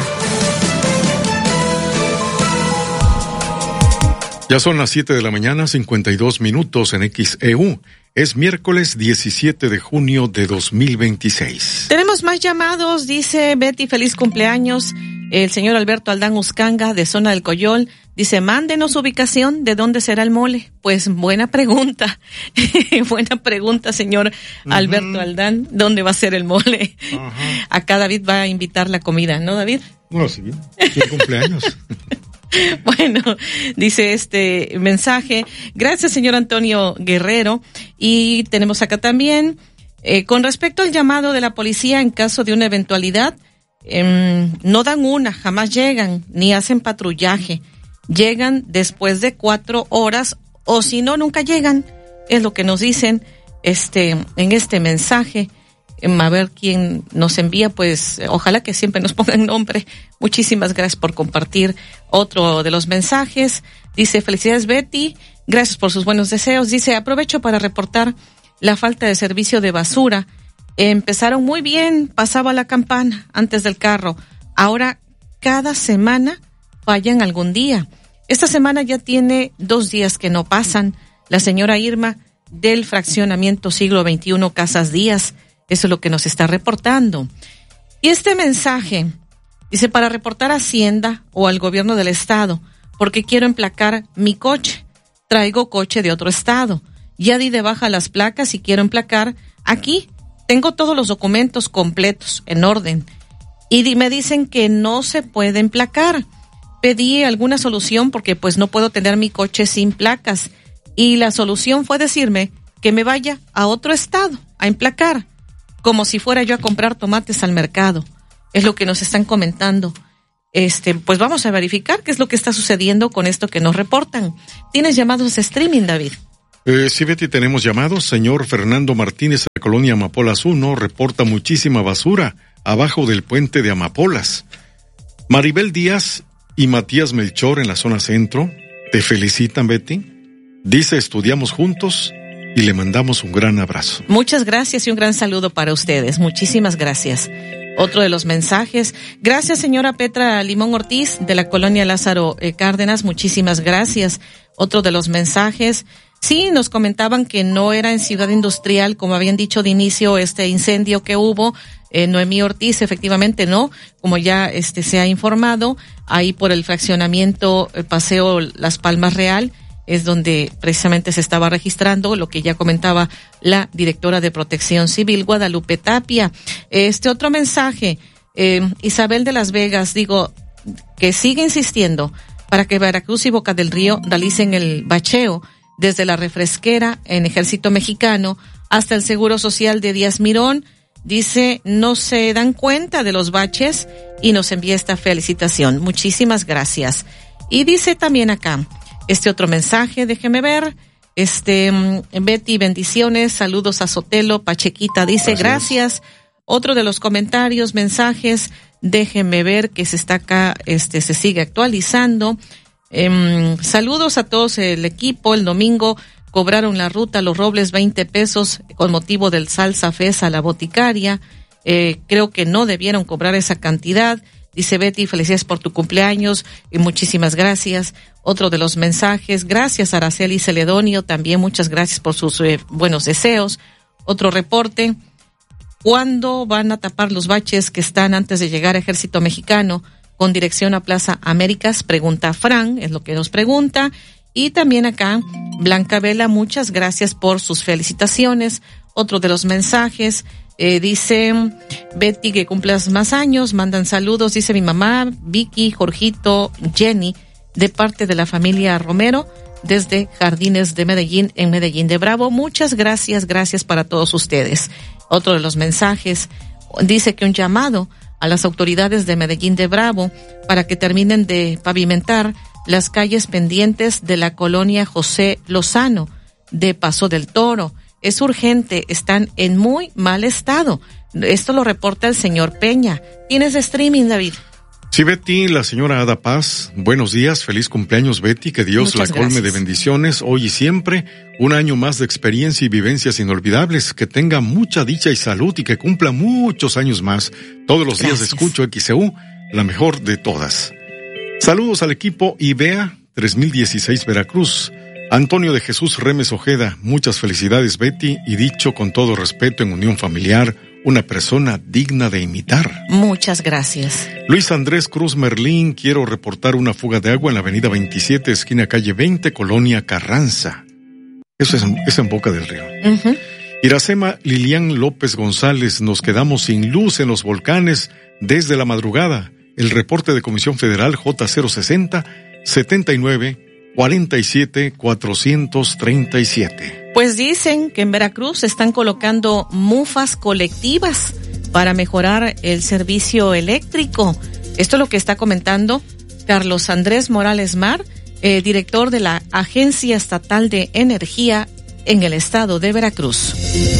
Ya son las siete de la mañana, cincuenta y dos minutos en X E U. Es miércoles diecisiete de junio de dos mil veintiséis. Tenemos más llamados, dice Betty, feliz cumpleaños. El señor Alberto Aldán Uscanga, de Zona del Coyol, dice, mándenos ubicación de dónde será el mole. Pues buena pregunta, buena pregunta, señor uh-huh. Alberto Aldán, ¿dónde va a ser el mole? Uh-huh. Acá David va a invitar la comida, ¿no, David? No, sí, ¿qué cumpleaños? Bueno, dice este mensaje, gracias señor Antonio Guerrero, y tenemos acá también, eh, con respecto al llamado de la policía en caso de una eventualidad, eh, no dan una, jamás llegan, ni hacen patrullaje, llegan después de cuatro horas, o si no, nunca llegan, es lo que nos dicen este en este mensaje. A ver quién nos envía, pues ojalá que siempre nos pongan nombre. Muchísimas gracias por compartir otro de los mensajes. Dice, felicidades Betty, gracias por sus buenos deseos. Dice, aprovecho para reportar la falta de servicio de basura. Empezaron muy bien, pasaba la campana antes del carro. Ahora cada semana fallan algún día. Esta semana ya tiene dos días que no pasan. La señora Irma del fraccionamiento Siglo veintiuno Casas Díaz. Eso es lo que nos está reportando. Y este mensaje dice: para reportar a Hacienda o al gobierno del estado, porque quiero emplacar mi coche. Traigo coche de otro estado. Ya di de baja las placas y quiero emplacar aquí. Tengo todos los documentos completos, en orden. Y me dicen que no se puede emplacar. Pedí alguna solución porque pues no puedo tener mi coche sin placas. Y la solución fue decirme que me vaya a otro estado a emplacar, como si fuera yo a comprar tomates al mercado. Es lo que nos están comentando. Este, pues vamos a verificar qué es lo que está sucediendo con esto que nos reportan. ¿Tienes llamados de streaming, David? Eh, sí, Betty, tenemos llamados. Señor Fernando Martínez, de la colonia Amapolas uno, reporta muchísima basura abajo del puente de Amapolas. Maribel Díaz y Matías Melchor, en la zona centro, te felicitan, Betty. Dice: estudiamos juntos y le mandamos un gran abrazo. Muchas gracias y un gran saludo para ustedes. Muchísimas gracias. Otro de los mensajes: gracias, señora Petra Limón Ortiz, de la colonia Lázaro eh, Cárdenas, muchísimas gracias. Otro de los mensajes: sí, nos comentaban que no era en Ciudad Industrial, como habían dicho de inicio, este incendio que hubo. Eh, Noemí Ortiz, efectivamente no, como ya este se ha informado, ahí por el fraccionamiento eh, Paseo Las Palmas Real, es donde precisamente se estaba registrando lo que ya comentaba la directora de Protección Civil, Guadalupe Tapia. Este otro mensaje, eh, Isabel de Las Vegas, digo, que sigue insistiendo para que Veracruz y Boca del Río realicen el bacheo desde la refresquera en Ejército Mexicano hasta el Seguro Social de Díaz Mirón. Dice, no se dan cuenta de los baches y nos envía esta felicitación. Muchísimas gracias. Y dice también acá, este otro mensaje, déjeme ver, este, Betty, bendiciones, saludos a Sotelo, Pachequita, dice, gracias. gracias. Otro de los comentarios, mensajes, déjeme ver que se está acá, este, se sigue actualizando. Eh, saludos a todos el equipo. El domingo cobraron la ruta Los Robles veinte pesos con motivo del Salsa Fest a la boticaria. Eh, creo que no debieron cobrar esa cantidad. Dice Betty, felicidades por tu cumpleaños y muchísimas gracias. Otro de los mensajes, gracias Araceli Celedonio, también muchas gracias por sus eh, buenos deseos. Otro reporte, ¿cuándo van a tapar los baches que están antes de llegar a Ejército Mexicano con dirección a Plaza Américas? Pregunta Fran, es lo que nos pregunta. Y también acá, Blanca Vela, muchas gracias por sus felicitaciones. Otro de los mensajes, eh, dice Betty, que cumplas más años, mandan saludos, dice mi mamá, Vicky, Jorgito, Jenny, de parte de la familia Romero, desde Jardines de Medellín, en Medellín de Bravo. Muchas gracias, gracias para todos ustedes. Otro de los mensajes, dice que un llamado a las autoridades de Medellín de Bravo para que terminen de pavimentar las calles pendientes de la colonia José Lozano de Paso del Toro. Es urgente, están en muy mal estado. Esto lo reporta el señor Peña. ¿Tienes streaming, David? Sí, Betty, la señora Ada Paz. Buenos días, feliz cumpleaños, Betty. Que Dios Muchas la colme gracias. de bendiciones hoy y siempre. Un año más de experiencia y vivencias inolvidables. Que tenga mucha dicha y salud y que cumpla muchos años más. Todos los gracias. días escucho X C U, la mejor de todas. Saludos al equipo I B E A tres mil dieciséis Veracruz. Antonio de Jesús Remes Ojeda, muchas felicidades, Betty, y dicho con todo respeto en unión familiar, una persona digna de imitar. Muchas gracias. Luis Andrés Cruz Merlín, quiero reportar una fuga de agua en la avenida veintisiete, esquina calle veinte, colonia Carranza. Eso es, es en Boca del Río. Uh-huh. Iracema Lilian López González, nos quedamos sin luz en los volcanes desde la madrugada. El reporte de Comisión Federal J cero sesenta setenta y nueve cuarenta y siete cuatrocientos treinta y siete. Pues dicen que en Veracruz se están colocando mufas colectivas para mejorar el servicio eléctrico. Esto es lo que está comentando Carlos Andrés Morales Mar, eh, director de la Agencia Estatal de Energía en el estado de Veracruz.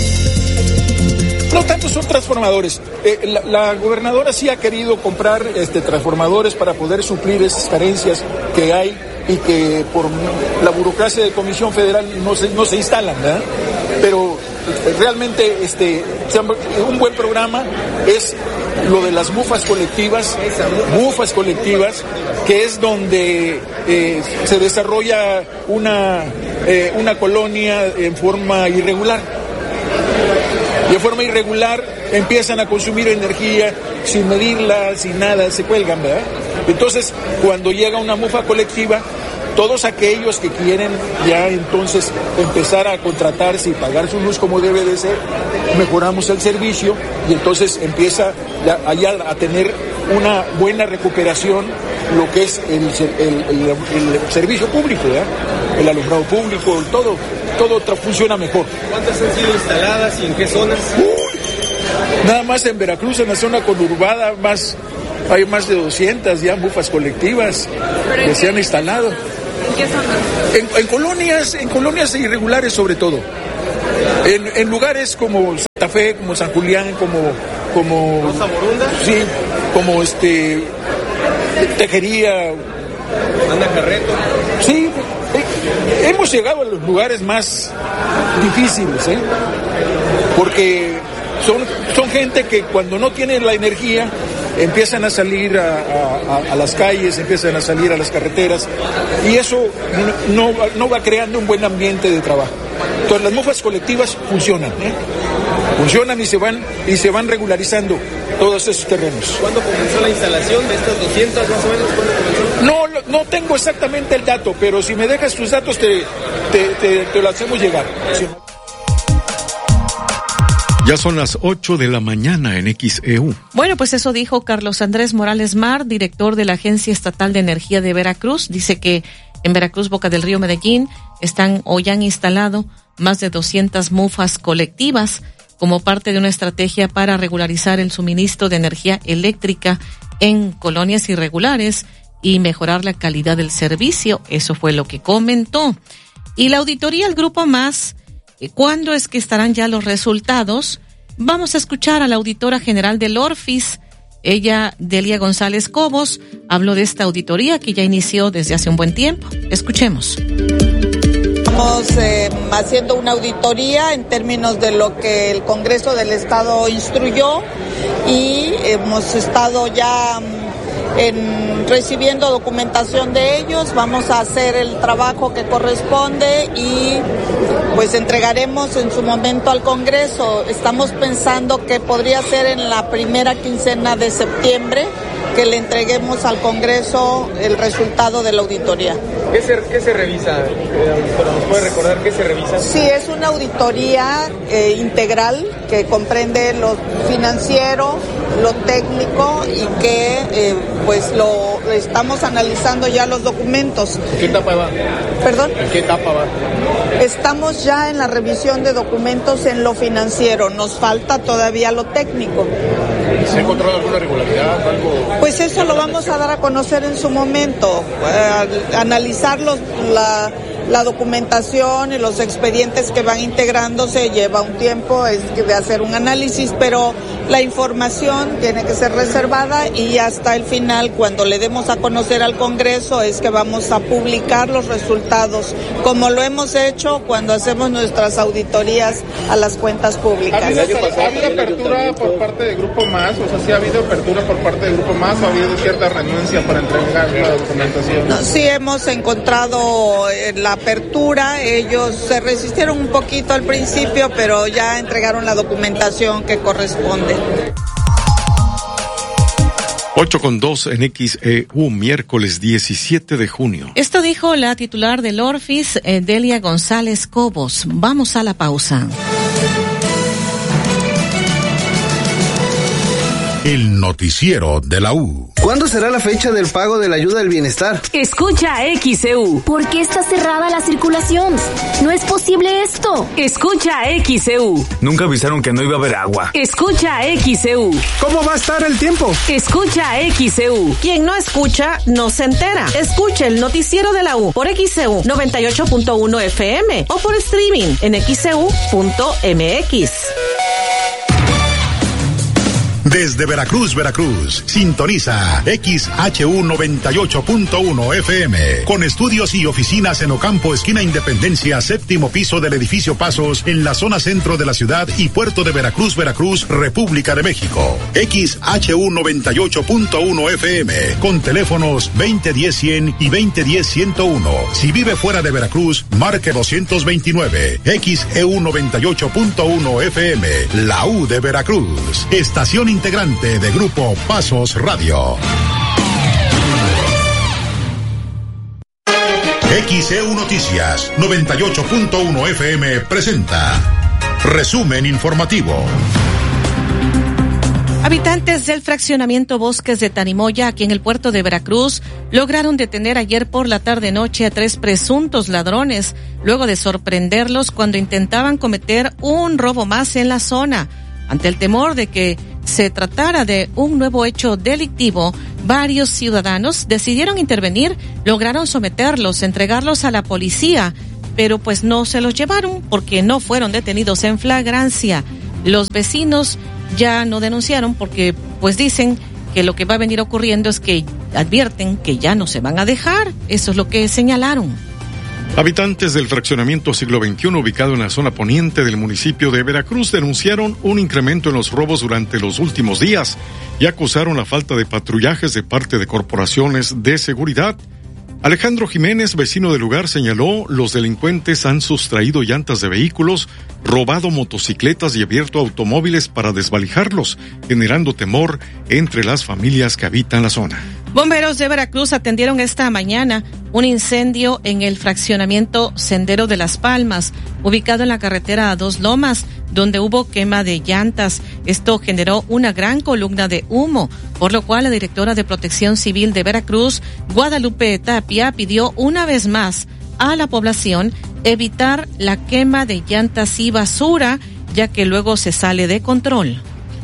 No tanto son transformadores. Eh, la, la gobernadora sí ha querido comprar este, transformadores para poder suplir esas carencias que hay y que por la burocracia de Comisión Federal no se, no se instalan, ¿verdad? Pero realmente este, un buen programa es lo de las mufas colectivas, mufas colectivas, que es donde eh, se desarrolla una eh, una colonia en forma irregular. Y en forma irregular empiezan a consumir energía sin medirla, sin nada, se cuelgan, ¿verdad? Entonces, cuando llega una mufa colectiva, todos aquellos que quieren ya entonces empezar a contratarse y pagar su luz como debe de ser, mejoramos el servicio y entonces empieza ya, allá a tener una buena recuperación lo que es el, el, el, el servicio público, ¿verdad? El alumbrado público, todo, todo tra- funciona mejor. ¿Cuántas han sido instaladas y en qué zonas? Uy, nada más en Veracruz, en la zona conurbada, más, hay más de doscientas ya mufas colectivas que se han instalado. ¿En qué zonas? En, en colonias, en colonias irregulares sobre todo. En, en lugares como Santa Fe, como San Julián, como, como. ¿Rosa Morunda? Sí, como este. Tejería. ¿Anda Carreto? Sí, eh, hemos llegado a los lugares más difíciles, ¿eh? Porque son, son gente que cuando no tienen la energía empiezan a salir a, a, a las calles, empiezan a salir a las carreteras y eso no, no, no va creando un buen ambiente de trabajo. Entonces las mufas colectivas funcionan, ¿eh? Funcionan y se van y se van regularizando todos esos terrenos. ¿Cuándo comenzó la instalación de estas doscientas más o menos? ¿Cuándo comenzó? No, no tengo exactamente el dato, pero si me dejas tus datos te, te, te, te lo hacemos llegar. Sí. Ya son las ocho de la mañana en X E U. Bueno, pues eso dijo Carlos Andrés Morales Mar, director de la Agencia Estatal de Energía de Veracruz. Dice que en Veracruz, Boca del Río, Medellín, están o ya han instalado más de doscientas mufas colectivas como parte de una estrategia para regularizar el suministro de energía eléctrica en colonias irregulares y mejorar la calidad del servicio. Eso fue lo que comentó. Y la auditoría del Grupo Más, ¿cuándo es que estarán ya los resultados? Vamos a escuchar a la auditora general del Orfis, ella, Delia González Cobos, habló de esta auditoría que ya inició desde hace un buen tiempo. Escuchemos. Estamos eh, haciendo una auditoría en términos de lo que el Congreso del Estado instruyó y hemos estado ya en, recibiendo documentación de ellos. Vamos a hacer el trabajo que corresponde y pues entregaremos en su momento al Congreso. Estamos pensando que podría ser en la primera quincena de septiembre que le entreguemos al Congreso el resultado de la auditoría. ¿Qué se, qué se revisa, auditora? ¿Nos puede recordar qué se revisa? Sí, es una auditoría eh, integral que comprende lo financiero, lo técnico y que eh, pues lo estamos analizando ya los documentos. ¿En qué etapa va? ¿Perdón? ¿En qué etapa va? Estamos ya en la revisión de documentos en lo financiero, nos falta todavía lo técnico. ¿Se ha encontrado alguna irregularidad? Algo? Pues eso lo vamos a dar a conocer en su momento, eh, analizar los, la, la documentación y los expedientes que van integrándose lleva un tiempo es de hacer un análisis, pero la información tiene que ser reservada y hasta el final, cuando le demos a conocer al Congreso, es que vamos a publicar los resultados, como lo hemos hecho cuando hacemos nuestras auditorías a las cuentas públicas. ¿Ha habido, ¿ha habido apertura por parte del Grupo Más? O sea, ¿sí ha habido apertura por parte del Grupo Más o ha habido cierta renuencia para entregar la documentación? No, sí hemos encontrado la apertura, ellos se resistieron un poquito al principio, pero ya entregaron la documentación que corresponde. ocho con dos en X E U, miércoles diecisiete de junio. Esto dijo la titular del Orfis, eh, Delia González Cobos. Vamos a la pausa. El noticiero de la U. ¿Cuándo será la fecha del pago de la ayuda del bienestar? Escucha X E U. ¿Por qué está cerrada la circulación? No es posible esto. Escucha X E U. Nunca avisaron que no iba a haber agua. Escucha X E U. ¿Cómo va a estar el tiempo? Escucha X E U. Quien no escucha, no se entera. Escucha el noticiero de la U por X E U noventa y ocho punto uno F M o por streaming en X E U punto M X. Desde Veracruz, Veracruz, sintoniza X H U noventa y ocho punto uno F M, con estudios y oficinas en Ocampo, esquina Independencia, séptimo piso del edificio Pasos, en la zona centro de la ciudad y puerto de Veracruz, Veracruz, República de México. X H U noventa y ocho punto uno F M, con teléfonos veinte diez cien y veinte diez ciento uno. Si vive fuera de Veracruz, marque doscientos veintinueve. X E U noventa y ocho punto uno F M, la U de Veracruz, estación integrante de Grupo Pasos Radio. X E U Noticias noventa y ocho punto uno F M presenta resumen informativo. Habitantes del fraccionamiento Bosques de Tanimoya, aquí en el puerto de Veracruz, lograron detener ayer por la tarde-noche a tres presuntos ladrones, luego de sorprenderlos cuando intentaban cometer un robo más en la zona. Ante el temor de que se tratara de un nuevo hecho delictivo, varios ciudadanos decidieron intervenir, lograron someterlos, entregarlos a la policía, pero pues no se los llevaron porque no fueron detenidos en flagrancia. Los vecinos ya no denunciaron porque pues dicen que lo que va a venir ocurriendo es que advierten que ya no se van a dejar. Eso es lo que señalaron. Habitantes del fraccionamiento Siglo veintiuno, ubicado en la zona poniente del municipio de Veracruz, denunciaron un incremento en los robos durante los últimos días y acusaron la falta de patrullajes de parte de corporaciones de seguridad. Alejandro Jiménez, vecino del lugar, señaló: los delincuentes han sustraído llantas de vehículos, robado motocicletas y abierto automóviles para desvalijarlos, generando temor entre las familias que habitan la zona. Bomberos de Veracruz atendieron esta mañana un incendio en el fraccionamiento Sendero de las Palmas, ubicado en la carretera a Dos Lomas, donde hubo quema de llantas. Esto generó una gran columna de humo, por lo cual la directora de Protección Civil de Veracruz, Guadalupe Tapia, pidió una vez más a la población evitar la quema de llantas y basura, ya que luego se sale de control.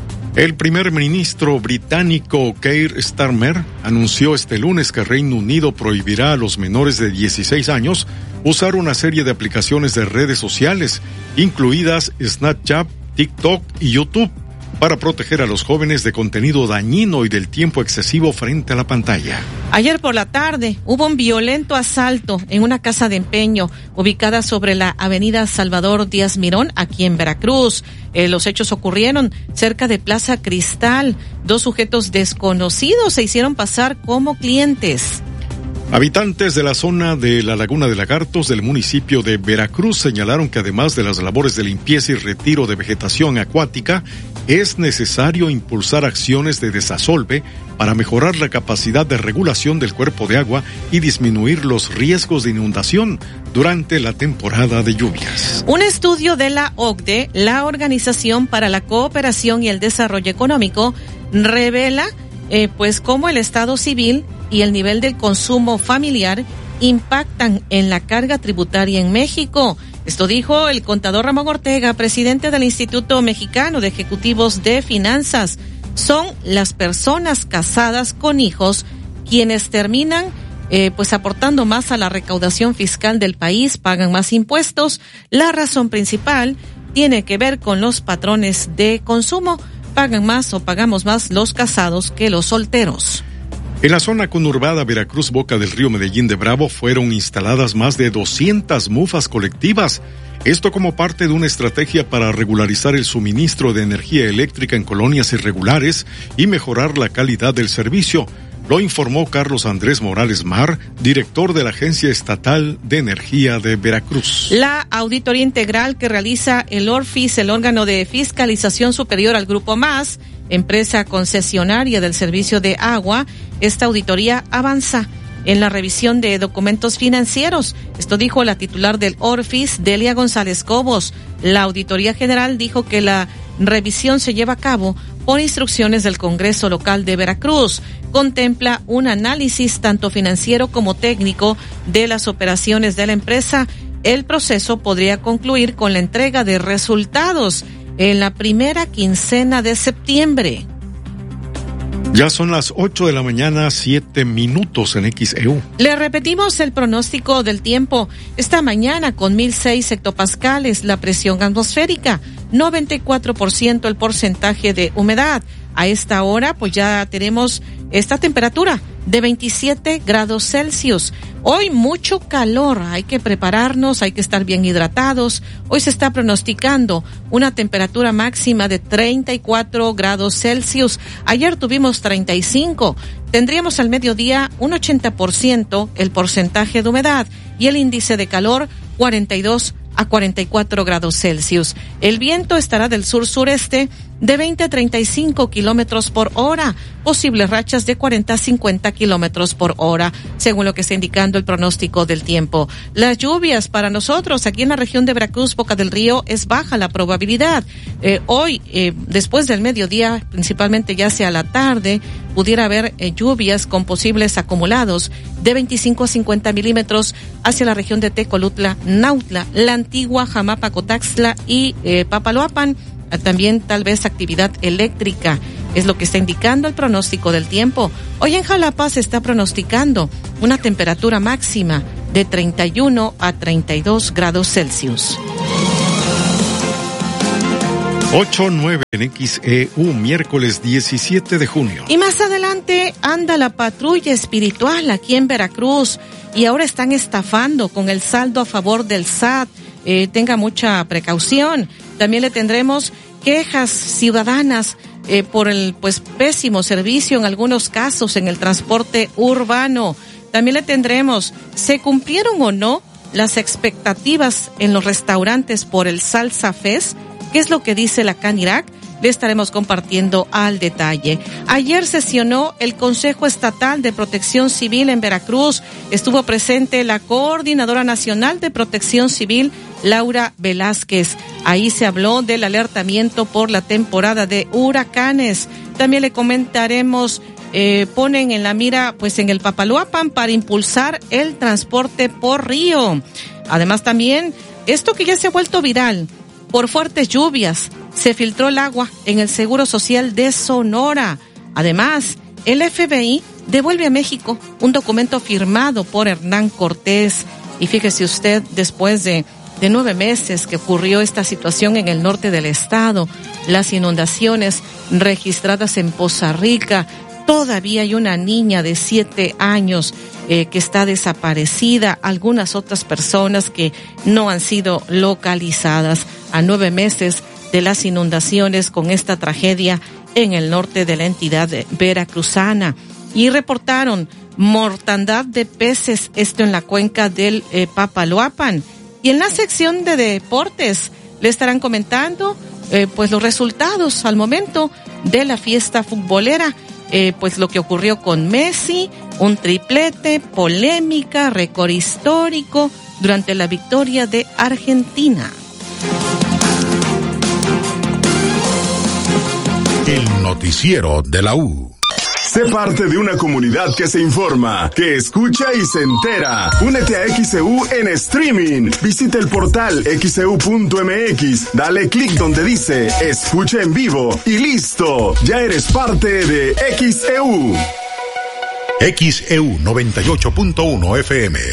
El primer ministro británico Keir Starmer anunció este lunes que Reino Unido prohibirá a los menores de dieciséis años usar una serie de aplicaciones de redes sociales, incluidas Snapchat, TikTok y YouTube, para proteger a los jóvenes de contenido dañino y del tiempo excesivo frente a la pantalla. Ayer por la tarde hubo un violento asalto en una casa de empeño ubicada sobre la avenida Salvador Díaz Mirón, aquí en Veracruz. Eh, los hechos ocurrieron cerca de Plaza Cristal. Dos sujetos desconocidos se hicieron pasar como clientes. Habitantes de la zona de la Laguna de Lagartos del municipio de Veracruz señalaron que además de las labores de limpieza y retiro de vegetación acuática, es necesario impulsar acciones de desasolve para mejorar la capacidad de regulación del cuerpo de agua y disminuir los riesgos de inundación durante la temporada de lluvias. Un estudio de la O C D E, la Organización para la Cooperación y el Desarrollo Económico, revela eh, pues cómo el estado civil y el nivel del consumo familiar impactan en la carga tributaria en México. Esto dijo el contador Ramón Ortega, presidente del Instituto Mexicano de Ejecutivos de Finanzas. Son las personas casadas con hijos quienes terminan eh, pues aportando más a la recaudación fiscal del país, pagan más impuestos. La razón principal tiene que ver con los patrones de consumo. Pagan más o pagamos más los casados que los solteros. En la zona conurbada Veracruz Boca del Río Medellín de Bravo fueron instaladas más de doscientas mufas colectivas. Esto como parte de una estrategia para regularizar el suministro de energía eléctrica en colonias irregulares y mejorar la calidad del servicio. Lo informó Carlos Andrés Morales Mar, director de la Agencia Estatal de Energía de Veracruz. La auditoría integral que realiza el ORFIS, el órgano de fiscalización superior al Grupo Más, empresa concesionaria del servicio de agua, esta auditoría avanza en la revisión de documentos financieros. Esto dijo la titular del ORFIS, Delia González Cobos. La Auditoría General dijo que la revisión se lleva a cabo por instrucciones del Congreso Local de Veracruz. Contempla un análisis tanto financiero como técnico de las operaciones de la empresa. El proceso podría concluir con la entrega de resultados en la primera quincena de septiembre. Ya son las ocho de la mañana, siete minutos en X E U. Le repetimos el pronóstico del tiempo. Esta mañana con mil seis hectopascales la presión atmosférica, noventa y cuatro por ciento el porcentaje de humedad. A esta hora, pues ya tenemos esta temperatura de veintisiete grados Celsius. Hoy mucho calor, hay que prepararnos, hay que estar bien hidratados. Hoy se está pronosticando una temperatura máxima de treinta y cuatro grados Celsius. Ayer tuvimos treinta y cinco. Tendríamos al mediodía un ochenta por ciento el porcentaje de humedad y el índice de calor cuarenta y dos a cuarenta y cuatro grados Celsius. El viento estará del sur-sureste de veinte a treinta y cinco kilómetros por hora, posibles rachas de cuarenta a cincuenta kilómetros por hora, según lo que está indicando el pronóstico del tiempo. Las lluvias para nosotros aquí en la región de Veracruz, Boca del Río, es baja la probabilidad. Eh, hoy, eh, después del mediodía, principalmente ya hacia la tarde, pudiera haber eh, lluvias con posibles acumulados de veinticinco a cincuenta milímetros hacia la región de Tecolutla, Nautla, La Antigua, Jamapa, Cotaxtla y eh, Papaloapan. También tal vez actividad eléctrica, es lo que está indicando el pronóstico del tiempo. Hoy en Jalapa se está pronosticando una temperatura máxima de treinta y uno a treinta y dos grados Celsius. ocho nueve en X E U, miércoles diecisiete de junio. Y más adelante anda la patrulla espiritual aquí en Veracruz y ahora están estafando con el saldo a favor del S A T. Eh, tenga mucha precaución. También le tendremos quejas ciudadanas eh, por el pues pésimo servicio en algunos casos en el transporte urbano. También le tendremos, ¿se cumplieron o no las expectativas en los restaurantes por el Salsa Fest? ¿Qué es lo que dice la Canirac? Le estaremos compartiendo al detalle. Ayer sesionó el Consejo Estatal de Protección Civil en Veracruz. Estuvo presente la Coordinadora Nacional de Protección Civil, Laura Velázquez. Ahí se habló del alertamiento por la temporada de huracanes. También le comentaremos, eh, ponen en la mira, pues en el Papaloapan para impulsar el transporte por río. Además también, esto que ya se ha vuelto viral, por fuertes lluvias, se filtró el agua en el Seguro Social de Sonora. Además, el F B I devuelve a México un documento firmado por Hernán Cortés. Y fíjese usted, después de, de nueve meses que ocurrió esta situación en el norte del estado, las inundaciones registradas en Poza Rica, todavía hay una niña de siete años eh, que está desaparecida, algunas otras personas que no han sido localizadas a nueve meses de las inundaciones con esta tragedia en el norte de la entidad veracruzana. Y reportaron mortandad de peces, esto en la cuenca del eh, Papaloapan. Y en la sección de deportes le estarán comentando eh, pues los resultados al momento de la fiesta futbolera, eh, pues lo que ocurrió con Messi, un triplete, polémica, récord histórico durante la victoria de Argentina. El noticiero de la U. Sé parte de una comunidad que se informa, que escucha y se entera. Únete a X E U en streaming. Visita el portal X E U punto M X, dale clic donde dice escucha en vivo y listo. Ya eres parte de X E U. X E U noventa y ocho punto uno F M.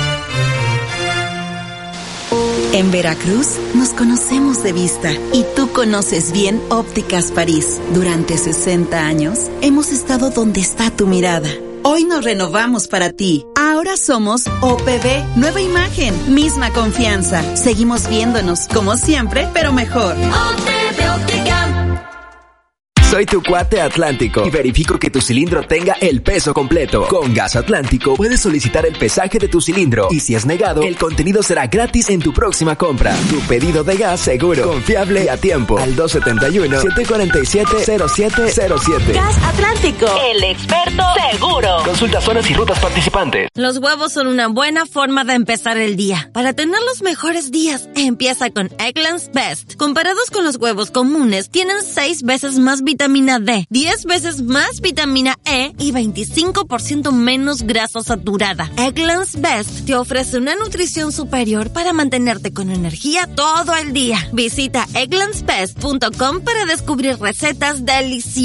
En Veracruz nos conocemos de vista y tú conoces bien Ópticas París. Durante sesenta años hemos estado donde está tu mirada. Hoy nos renovamos para ti. Ahora somos O P B, nueva imagen, misma confianza. Seguimos viéndonos como siempre, pero mejor. O P B Óptica. Soy tu cuate Atlántico y verifico que tu cilindro tenga el peso completo. Con Gas Atlántico puedes solicitar el pesaje de tu cilindro y si es negado, el contenido será gratis en tu próxima compra. Tu pedido de gas seguro, confiable y a tiempo. Al dos siete uno, siete cuatro siete, cero siete cero siete. Gas Atlántico, el experto seguro. Consulta zonas y rutas participantes. Los huevos son una buena forma de empezar el día. Para tener los mejores días, empieza con Eggland's Best. Comparados con los huevos comunes, tienen seis veces más vitamina D, diez veces más vitamina E y veinticinco por ciento menos grasa saturada. Eggland's Best te ofrece una nutrición superior para mantenerte con energía todo el día. Visita egglands best punto com para descubrir recetas deliciosas.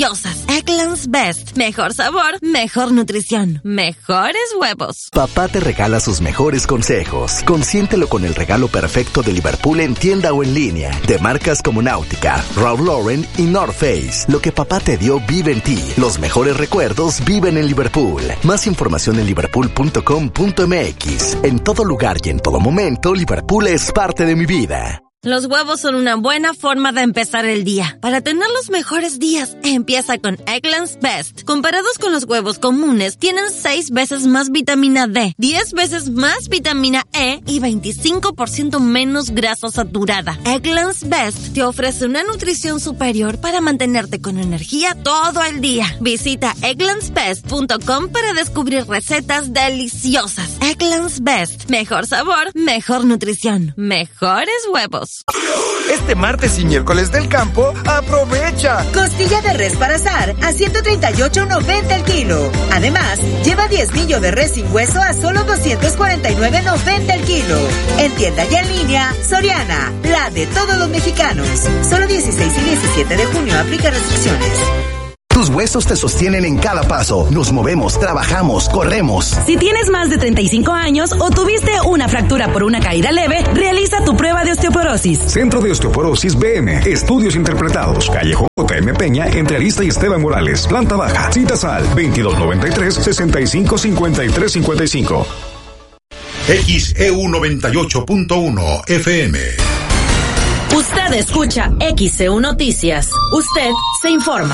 Eggland's Best. Mejor sabor, mejor nutrición, mejores huevos. Papá te regala sus mejores consejos. Consiéntelo con el regalo perfecto de Liverpool en tienda o en línea. De marcas como Náutica, Ralph Lauren y North Face. Lo que papá te dio vive en ti. Los mejores recuerdos viven en Liverpool. Más información en liverpool punto com punto m x. En todo lugar y en todo momento, Liverpool es parte de mi vida. Los huevos son una buena forma de empezar el día. Para tener los mejores días, empieza con Eggland's Best. Comparados con los huevos comunes, tienen seis veces más vitamina D, diez veces más vitamina E y veinticinco por ciento menos grasa saturada. Eggland's Best te ofrece una nutrición superior para mantenerte con energía todo el día. Visita egglands best punto com para descubrir recetas deliciosas. Eggland's Best. Mejor sabor, mejor nutrición, mejores huevos. Este martes y miércoles del campo, aprovecha. Costilla de res para asar a ciento treinta y ocho noventa el kilo. Además, lleva diez millo de res sin hueso a solo doscientos cuarenta y nueve noventa el kilo. En tienda y en línea, Soriana, la de todos los mexicanos. Solo dieciséis y diecisiete de junio, aplica restricciones. Tus huesos te sostienen en cada paso. Nos movemos, trabajamos, corremos. Si tienes más de treinta y cinco años o tuviste una fractura por una caída leve, realiza tu prueba de osteoporosis. Centro de Osteoporosis B M. Estudios interpretados. Calle J M Peña, entre Arista y Esteban Morales. Planta baja. Citas al veintidós noventa y tres, sesenta y cinco cincuenta y tres cincuenta y cinco. X E U noventa y ocho punto uno F M. Usted escucha X E U Noticias. Usted se informa.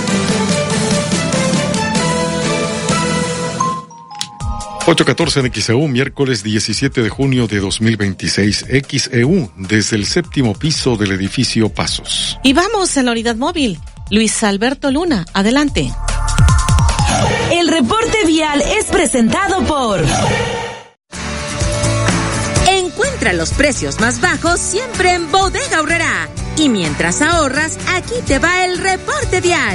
ocho catorce en X E U, miércoles diecisiete de junio de dos mil veintiséis. X E U, desde el séptimo piso del edificio Pasos. Y vamos a la unidad móvil. Luis Alberto Luna, adelante. El reporte vial es presentado por... Encuentra los precios más bajos siempre en Bodega Aurrerá. Y mientras ahorras, aquí te va el reporte vial.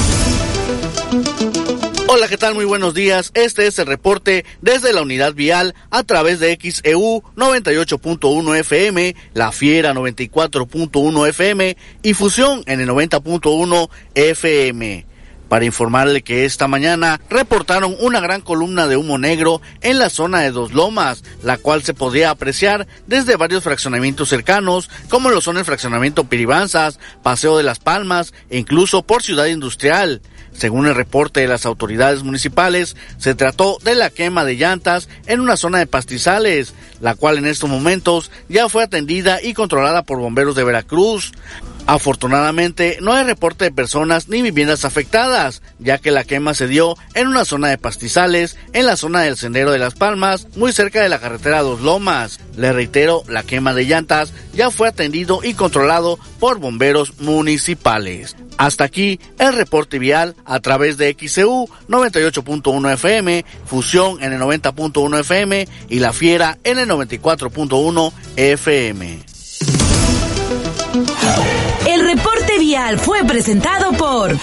Hola, ¿qué tal? Muy buenos días. Este es el reporte desde la unidad vial a través de X E U noventa y ocho punto uno F M, La Fiera noventa y cuatro punto uno F M y Fusión en el noventa punto uno F M. Para informarle que esta mañana reportaron una gran columna de humo negro en la zona de Dos Lomas, la cual se podía apreciar desde varios fraccionamientos cercanos, como lo son el fraccionamiento Piribanzas, Paseo de las Palmas e incluso por Ciudad Industrial. Según el reporte de las autoridades municipales, se trató de la quema de llantas en una zona de pastizales, la cual en estos momentos ya fue atendida y controlada por bomberos de Veracruz. Afortunadamente, no hay reporte de personas ni viviendas afectadas, ya que la quema se dio en una zona de pastizales, en la zona del Sendero de las Palmas, muy cerca de la carretera Dos Lomas. Le reitero, la quema de llantas ya fue atendido y controlado por bomberos municipales. Hasta aquí el reporte vial a través de X E U noventa y ocho punto uno F M, Fusión en el noventa punto uno F M y La Fiera en el noventa y cuatro punto uno F M. El reporte vial fue presentado por...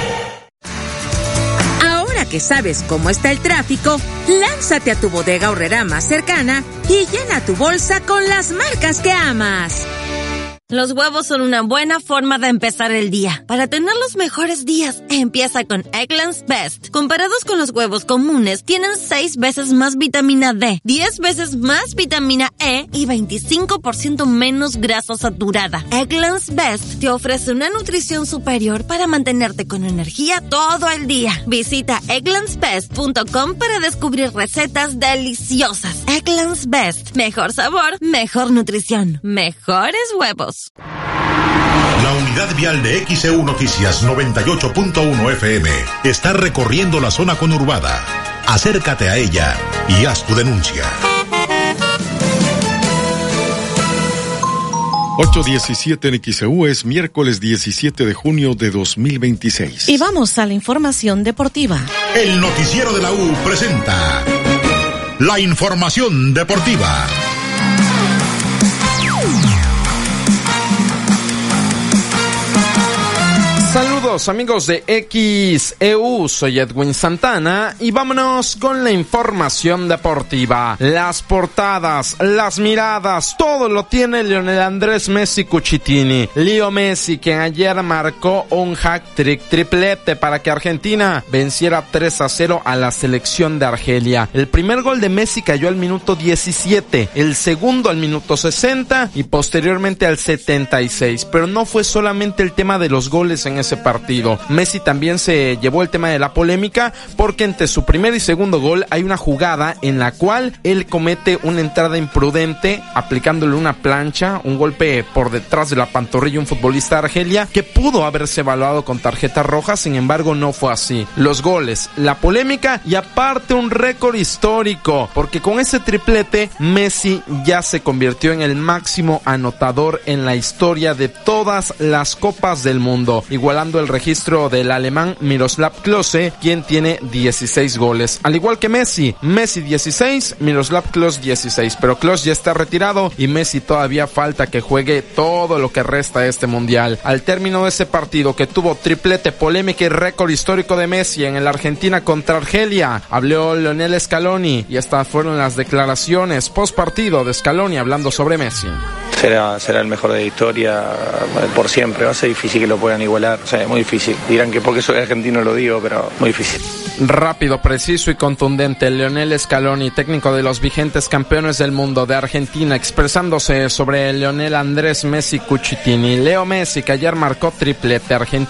Ahora que sabes cómo está el tráfico, lánzate a tu Bodega Aurrerá más cercana y llena tu bolsa con las marcas que amas. Los huevos son una buena forma de empezar el día. Para tener los mejores días, empieza con Eggland's Best. Comparados con los huevos comunes, tienen seis veces más vitamina D, diez veces más vitamina E y veinticinco por ciento menos grasa saturada. Eggland's Best te ofrece una nutrición superior para mantenerte con energía todo el día. Visita egglands best punto com para descubrir recetas deliciosas. Eggland's Best. Mejor sabor, mejor nutrición, mejores huevos. La unidad vial de X E U Noticias noventa y ocho punto uno F M está recorriendo la zona conurbada. Acércate a ella y haz tu denuncia. ocho diecisiete en X E U, es miércoles diecisiete de junio de dos mil veintiséis. Y vamos a la información deportiva. El noticiero de la U presenta la información deportiva. Saludos amigos de X E U, soy Edwin Santana y vámonos con la información deportiva. Las portadas, las miradas, todo lo tiene Lionel Andrés Messi Cucitini. Leo Messi, quien ayer marcó un hat-trick, triplete para que Argentina venciera tres a cero a la selección de Argelia. El primer gol de Messi cayó al minuto diecisiete, el segundo al minuto sesenta y posteriormente al setenta y seis, pero no fue solamente el tema de los goles en ese partido. Messi también se llevó el tema de la polémica porque entre su primer y segundo gol hay una jugada en la cual él comete una entrada imprudente aplicándole una plancha, un golpe por detrás de la pantorrilla a un futbolista de Argelia que pudo haberse evaluado con tarjeta roja, sin embargo no fue así. Los goles, la polémica y aparte un récord histórico porque con ese triplete Messi ya se convirtió en el máximo anotador en la historia de todas las copas del mundo, igualando el registro del alemán Miroslav Klose, quien tiene dieciséis goles. Al igual que Messi, Messi dieciséis, Miroslav Klose dieciséis, pero Klose ya está retirado y Messi todavía falta que juegue todo lo que resta de este mundial. Al término de ese partido que tuvo triplete, polémica y récord histórico de Messi en el Argentina contra Argelia, habló Lionel Scaloni y estas fueron las declaraciones post partido de Scaloni hablando sobre Messi. Será, será el mejor de la historia por siempre, va a ser difícil que lo puedan igualar, o sea, muy difícil. Dirán que porque soy argentino lo digo, pero muy difícil. Rápido, preciso y contundente, Lionel Scaloni, técnico de los vigentes campeones del mundo de Argentina, expresándose sobre Lionel Andrés Messi Cucitini. Leo Messi, que ayer marcó triplete, Argentina